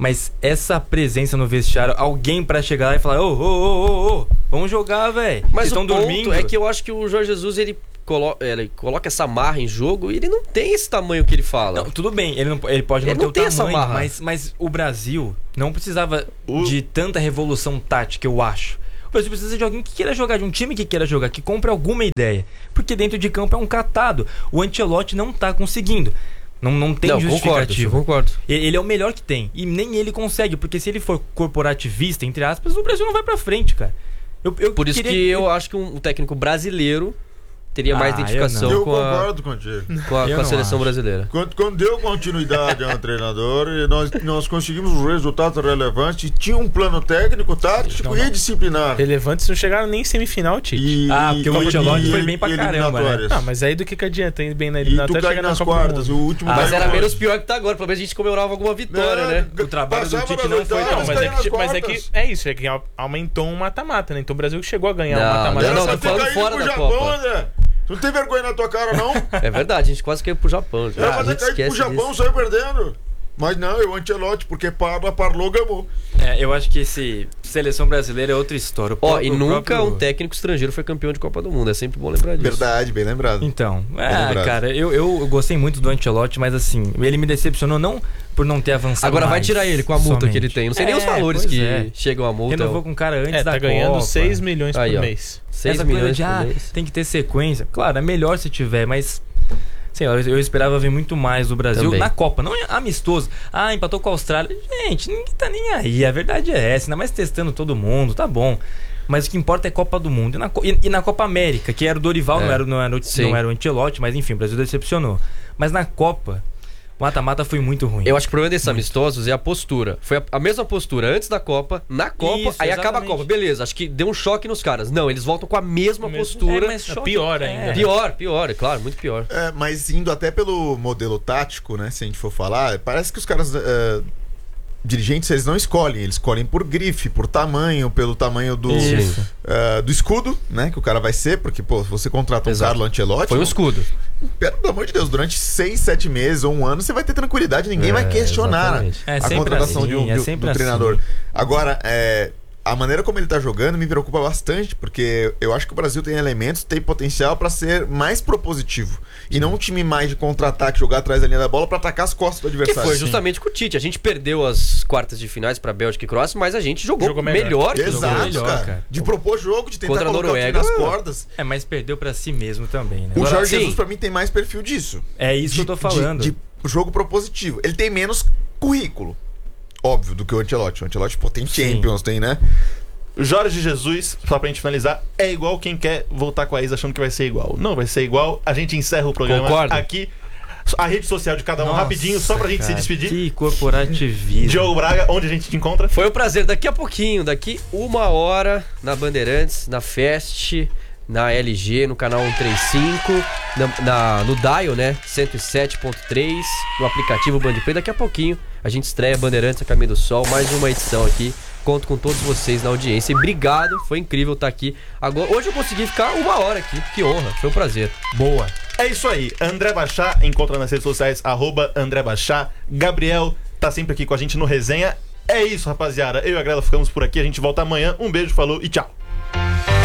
C: Mas essa presença no vestiário, alguém pra chegar lá e falar: ô, ô, ô, ô, ô, vamos jogar, velho.
A: Mas
C: Vocês
A: o
C: estão
A: ponto
C: dormindo.
A: é que eu acho que o Jorge Jesus, ele, colo ele coloca essa marra em jogo e ele não tem esse tamanho que ele fala.
C: Não, tudo bem, ele, não, ele pode
A: Ele
C: não ter
A: não
C: o
A: tem essa
C: tamanho,
A: marra.
C: mas, mas o Brasil não precisava
B: O-
C: de tanta revolução tática, eu acho. O Brasil precisa de alguém que queira jogar, de um time que queira jogar, que compre alguma ideia. Porque dentro de campo é um catado. O Ancelotti não tá conseguindo. Não, não tem
A: não, concordo,
C: justificativa.
A: concordo.
C: Ele ele é o melhor que tem. E nem ele consegue, porque se ele for corporativista, entre aspas, o Brasil não vai pra frente, cara. Eu, eu
A: Por isso
C: queria-
A: que eu acho que um técnico brasileiro teria mais
C: Ah, eu
A: identificação
C: não.
D: Eu
A: com, a,
D: concordo contigo.
A: com, a,
C: Eu
A: com a
C: não
A: seleção
C: acho.
A: brasileira.
D: Quando, quando deu continuidade ao treinador, nós, nós conseguimos resultados relevantes. Tinha um plano técnico, tático
C: Não,
D: e
C: não.
D: disciplinar.
F: Relevantes não chegaram nem em semifinal, Tite.
D: E,
C: Ah, porque o
D: e-
C: Ancelotti
D: e-
C: foi bem pra
D: e
C: caramba, né?
D: eliminatórias.
F: Ah, mas aí do que que adianta ir bem na
D: E tu
F: eliminatória
D: cai
F: chegar na
D: nas
F: Copa do
D: quartas, o
F: Mundo?
D: último
C: Ah,
A: Mas
D: caiu
A: era
D: hoje.
A: menos pior que tá agora. Pelo menos a gente comemorava alguma vitória, né?
C: O trabalho do
D: Passava
C: Tite
D: nas
C: não foi
D: oitavas,
C: tão-
F: Não, mas é,
D: caiu nas
F: que, mas é que
D: quartas.
F: é isso, é que au- aumentou um mata-mata, né? Então o Brasil chegou a ganhar um
A: Não,
F: mata-mata.
A: não, não,
D: Era
A: tô
D: pra ter
A: falando
D: caído
A: fora
D: pro
A: da
D: Japão,
A: Copa.
D: André. Tu não tem vergonha na tua cara, não?
A: É verdade, a gente quase caiu pro Japão.
D: Era
A: Ah,
D: pra
A: a
D: ter
A: gente
D: caído pro
A: esquece
D: Japão,
A: disso.
D: saiu perdendo. Mas não, é o Ancelotti, porque parla, parlou, gamou.
C: É, eu acho que esse seleção brasileira é outra história. O
A: Ó,
C: próprio-
A: e
C: o
A: nunca
C: próprio-
A: um técnico estrangeiro foi campeão de Copa do Mundo. É sempre bom lembrar disso.
D: Verdade, bem lembrado.
C: Então,
D: Bem
C: é,
D: lembrado.
C: cara, eu, eu gostei muito do Ancelotti, mas assim, ele me decepcionou não por não ter avançado.
A: Agora vai
C: mais,
A: tirar ele com a multa
C: somente.
A: que ele tem. Não sei nem
C: É,
A: os valores
C: pois
A: que
C: é.
A: chegam a multa.
C: Renovou com o cara antes
F: É,
C: da
F: tá ganhando
C: Copa.
F: seis milhões
A: Aí,
F: por
A: ó.
F: mês.
A: seis
C: Essa coisa
A: milhões
C: de,
A: por
C: ah,
A: mês.
C: tem que ter sequência. Claro, é melhor se tiver, mas sei lá, eu, eu esperava ver muito mais do Brasil
A: Também.
C: na Copa, não é amistoso. Ah, empatou com a Austrália. Gente, ninguém tá nem aí. A verdade é essa, ainda mais testando todo mundo, tá bom. Mas o que importa é Copa do Mundo. E na, Co- e, e na Copa América, que era o Dorival,
A: É.
C: não, era, não, era, o-
A: Sim.
C: não era o Ancelotti, mas enfim, o Brasil decepcionou. Mas na Copa, o mata-mata foi muito ruim.
A: Eu acho que o problema desses amistosos é a postura. Foi a, a mesma postura antes da Copa, na Copa,
C: Isso,
A: aí acaba a
C: exatamente.
A: Copa. Beleza, acho que deu um choque nos caras. Não, eles voltam com a mesma
F: Mesmo-
A: postura.
C: É, mas choque-
F: pior
C: é.
F: ainda.
A: Pior, pior, é claro, muito pior.
D: É, mas indo até pelo modelo tático, né? Se a gente for falar, parece que os caras. é, dirigentes, eles não escolhem, eles escolhem por grife, por tamanho, pelo tamanho do,
C: Isso.
D: é, do escudo, né? Que o cara vai ser, porque, pô, se você contrata um
A: Exato.
D: Carlo Ancelotti.
A: Foi o
D: não-
A: escudo.
D: Pelo amor de Deus, durante seis, sete meses ou um ano, você vai ter tranquilidade, ninguém
A: É,
D: vai questionar
A: exatamente.
C: É
D: a
C: sempre
D: contratação
C: assim,
D: de um,
C: é
D: do-
C: sempre
D: do
C: assim.
D: treinador. Agora, é, a maneira como ele tá jogando me preocupa bastante, porque eu acho que o Brasil tem elementos, tem potencial pra ser mais propositivo. E não um time mais de contra-ataque, jogar atrás da linha da bola pra atacar as costas do
A: Que
D: adversário.
A: foi justamente com o Tite. A gente perdeu as quartas de finais pra Bélgica e Croácia, mas a gente jogou,
F: Jogou melhor.
A: melhor. que os
D: Exato,
A: outros.
C: melhor,
D: cara.
C: cara.
D: De propor jogo, de tentar
A: Contra a
D: colocar o time
A: Noruega,
D: nas
A: é.
D: cordas.
C: É, mas perdeu pra si mesmo também, né?
D: O
A: Agora,
D: Jorge
A: sim.
D: Jesus, pra mim, tem mais perfil disso.
C: É isso que eu tô falando.
D: De, de jogo propositivo. Ele tem menos currículo, óbvio, do que o Ancelotti. O Ancelotti, pô, tem
C: Sim.
D: Champions, tem, né?
B: Jorge Jesus, só pra gente finalizar, é igual quem quer voltar com a ex achando que vai ser igual. Não vai ser igual. A gente encerra o programa
A: Concordo.
B: aqui. A rede social de cada um,
C: Nossa,
B: rapidinho, só pra gente
C: cara,
B: se despedir.
C: Que corporativismo.
B: Diogo Braga, onde a gente te encontra?
A: Foi um prazer. Daqui a pouquinho, daqui uma hora, na Bandeirantes, na Fest, na L G, no canal cento e trinta e cinco, na, na- no Dial, né? cento e sete ponto três, no aplicativo Bandplay. Daqui a pouquinho a gente estreia Bandeirantes, a Caminho do Sol, mais uma edição aqui. Conto com todos vocês na audiência. E obrigado, foi incrível estar aqui. Agora, hoje eu consegui ficar uma hora aqui. Que honra, foi um prazer.
C: Boa.
B: É isso aí. André Bachá, encontra nas redes sociais, arroba André Bachá. Gabriel tá sempre aqui com a gente no Resenha. É isso, rapaziada. Eu e a Grela ficamos por aqui. A gente volta amanhã. Um beijo, falou e tchau.